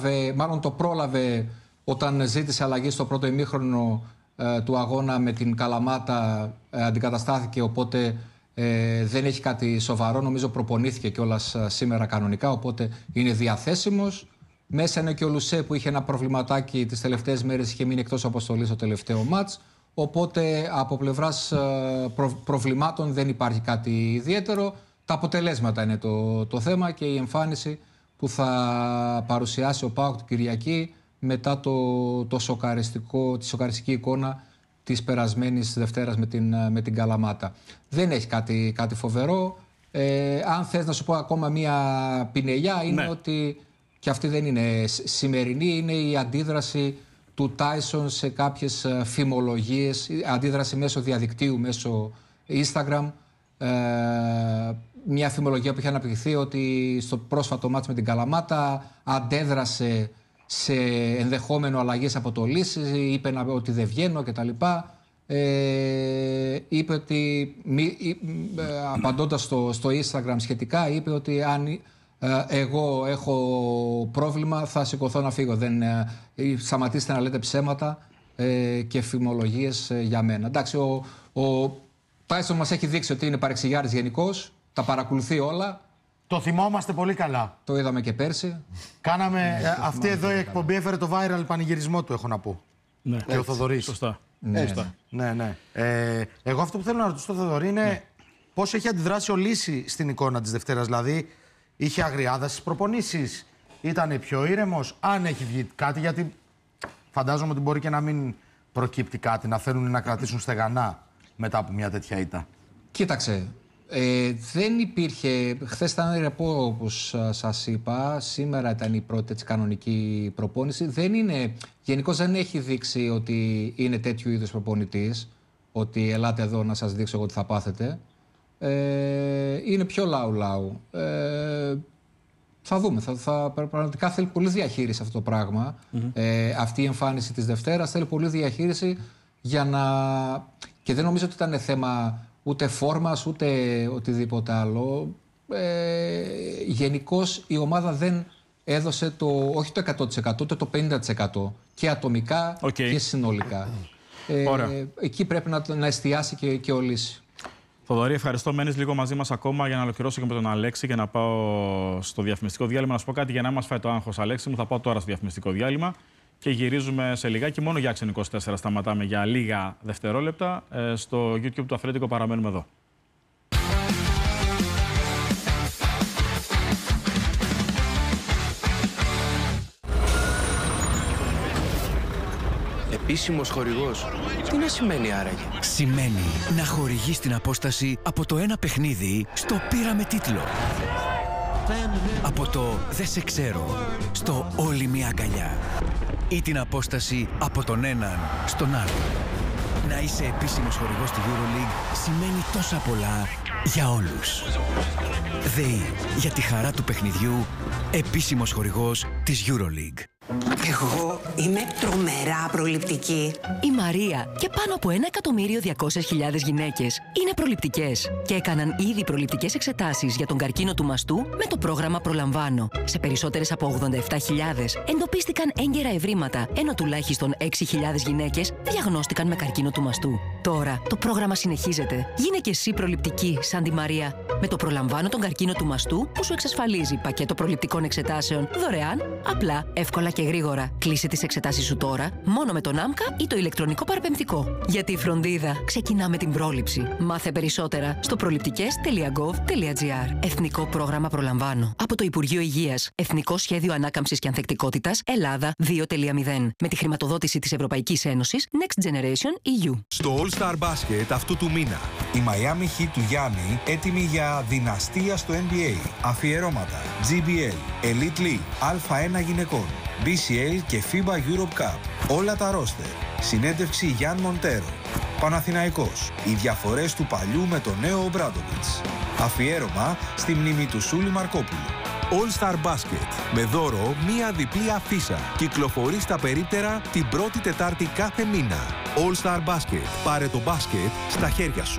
πρόλαβε όταν ζήτησε αλλαγή στο πρώτο ημίχρονο του αγώνα με την Καλαμάτα, αντικαταστάθηκε, οπότε δεν έχει κάτι σοβαρό. Νομίζω προπονήθηκε κιόλας σήμερα κανονικά, οπότε είναι διαθέσιμος. Μέσα είναι και ο Λουσέ που είχε ένα προβληματάκι τις τελευταίες μέρες, είχε μείνει εκτός αποστολής στο τελευταίο μάτς. Οπότε από πλευράς προβλημάτων δεν υπάρχει κάτι ιδιαίτερο. Τα αποτελέσματα είναι το θέμα και η εμφάνιση που θα παρουσιάσει ο ΠΑΟΚ την Κυριακή μετά τη σοκαριστική εικόνα της περασμένης Δευτέρας με την Καλαμάτα. Δεν έχει κάτι φοβερό. Αν θες να σου πω ακόμα μία πινελιά, είναι ότι και αυτή δεν είναι σημερινή, είναι η αντίδραση του Τάισον σε κάποιες φημολογίες, αντίδραση μέσω διαδικτύου, μέσω Instagram. Μια φημολογία που είχε αναπτυχθεί ότι στο πρόσφατο μάτς με την Καλαμάτα αντέδρασε σε ενδεχόμενο αλλαγές από το Λύση, είπε ότι δεν βγαίνω κτλ. Είπε ότι, απαντώντας στο Instagram σχετικά, είπε ότι αν εγώ έχω πρόβλημα θα σηκωθώ να φύγω. Σταματήστε να λέτε ψέματα και φημολογίες για μένα. Εντάξει, ο Τάισον μας έχει δείξει ότι είναι παρεξηγιάρης γενικώς, τα παρακολουθεί όλα.
Το θυμόμαστε πολύ καλά.
Το είδαμε και πέρσι.
Κάναμε, αυτή εδώ η εκπομπή έφερε το viral πανηγυρισμό του, έχω να πω.
Ναι.
Και ο Θοδωρής.
Σωστά.
Ναι. Εγώ αυτό που θέλω να ρωτήσω τον Θοδωρή είναι πώς έχει αντιδράσει ο Λύση στην εικόνα της Δευτέρας. Δηλαδή, είχε αγριάδα στις προπονήσεις, ήταν πιο ήρεμος, αν έχει βγει κάτι, γιατί φαντάζομαι ότι μπορεί και να μην προκύπτει κάτι, να θέλουν να κρατήσουν στεγανά μετά από μια τέτοια ήττα.
Κοίταξε, δεν υπήρχε, χθες ήταν ρεπό όπως σας είπα, σήμερα ήταν η πρώτη κανονική προπόνηση. Γενικώς δεν έχει δείξει ότι είναι τέτοιου είδους προπονητής, ότι ελάτε εδώ να σας δείξω εγώ τι θα πάθετε. Είναι πιο λαου-λαου. Θα δούμε. Πραγματικά θέλει πολλή διαχείριση αυτό το πράγμα. Αυτή η εμφάνιση της Δευτέρας θέλει πολλή διαχείριση για να. Και δεν νομίζω ότι ήταν θέμα ούτε φόρμας ούτε οτιδήποτε άλλο. Γενικώς η ομάδα δεν έδωσε όχι το 100% ούτε το 50% και ατομικά και συνολικά. Εκεί πρέπει να εστιάσει και ο Λύση.
Θοδωρή, ευχαριστώ. Μένεις λίγο μαζί μας ακόμα για να ολοκληρώσω και με τον Αλέξη και να πάω στο διαφημιστικό διάλειμμα. Να σου πω κάτι για να μας φάει το άγχος, Αλέξη μου. Θα πάω τώρα στο διαφημιστικό διάλειμμα και γυρίζουμε σε λιγάκι. Μόνο για Action 24 σταματάμε για λίγα δευτερόλεπτα. Στο YouTube του Αθλέτικο παραμένουμε εδώ.
Επίσημος χορηγός. Τι να σημαίνει άραγε?
Σημαίνει να χορηγείς την απόσταση από το ένα παιχνίδι στο πήραμε τίτλο. Από το «Δεν σε ξέρω» στο «Όλη μια αγκαλιά». Ή την απόσταση από τον έναν στον άλλο. Να είσαι επίσημος χορηγός του EuroLeague σημαίνει τόσα πολλά για όλους. ΔΕΗ, για τη χαρά του παιχνιδιού, επίσημος χορηγός της EuroLeague.
Εγώ είμαι τρομερά προληπτική.
Η Μαρία και πάνω από 1.200.000 γυναίκες είναι προληπτικές και έκαναν ήδη προληπτικές εξετάσεις για τον καρκίνο του μαστού με το πρόγραμμα Προλαμβάνω. Σε περισσότερες από 87.000 εντοπίστηκαν έγκαιρα ευρήματα, ενώ τουλάχιστον 6.000 γυναίκες διαγνώστηκαν με καρκίνο του μαστού. Τώρα το πρόγραμμα συνεχίζεται. Γίνε και εσύ προληπτική σαν τη Μαρία. Με το Προλαμβάνω τον καρκίνο του μαστού που σου εξασφαλίζει πακέτο προληπτικών εξετάσεων δωρεάν, απλά, εύκολα και γρήγορα. Κλείσε τις εξετάσεις σου τώρα, μόνο με τον ΆΜΚΑ ή το ηλεκτρονικό παραπεμφτικό. Γιατί η φροντίδα ξεκινά με την πρόληψη. Μάθε περισσότερα στο προληπτικές.gov.gr. Εθνικό πρόγραμμα Προλαμβάνω. Από το Υπουργείο Υγείας. Εθνικό Σχέδιο Ανάκαμψης και Ανθεκτικότητας Ελλάδα 2.0. Με τη χρηματοδότηση της Ευρωπαϊκής Ένωσης Next Generation EU.
Στο All Star Basket αυτού του μήνα, η Miami Heat του Γιάννη έτοιμη για δυναστεία στο NBA. Αφιερώματα GBL, Elite League, Α1 γυναικών, BCL και FIBA Europe Cup. Όλα τα ρόστερ. Συνέντευξη Γιάν Μοντέρο. Παναθηναϊκός. Οι διαφορές του παλιού με το νέο Ομπράντοβιτς. Αφιέρωμα στη μνήμη του Σούλη Μαρκόπουλου. All Star Basket. Με δώρο μία διπλή αφίσα. Κυκλοφορεί στα περίπτερα την πρώτη Τετάρτη κάθε μήνα. All Star Basket. Πάρε το μπάσκετ στα χέρια σου.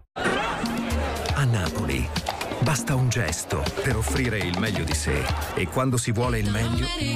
A Napoli basta un gesto per offrire il meglio di sé e quando si vuole il meglio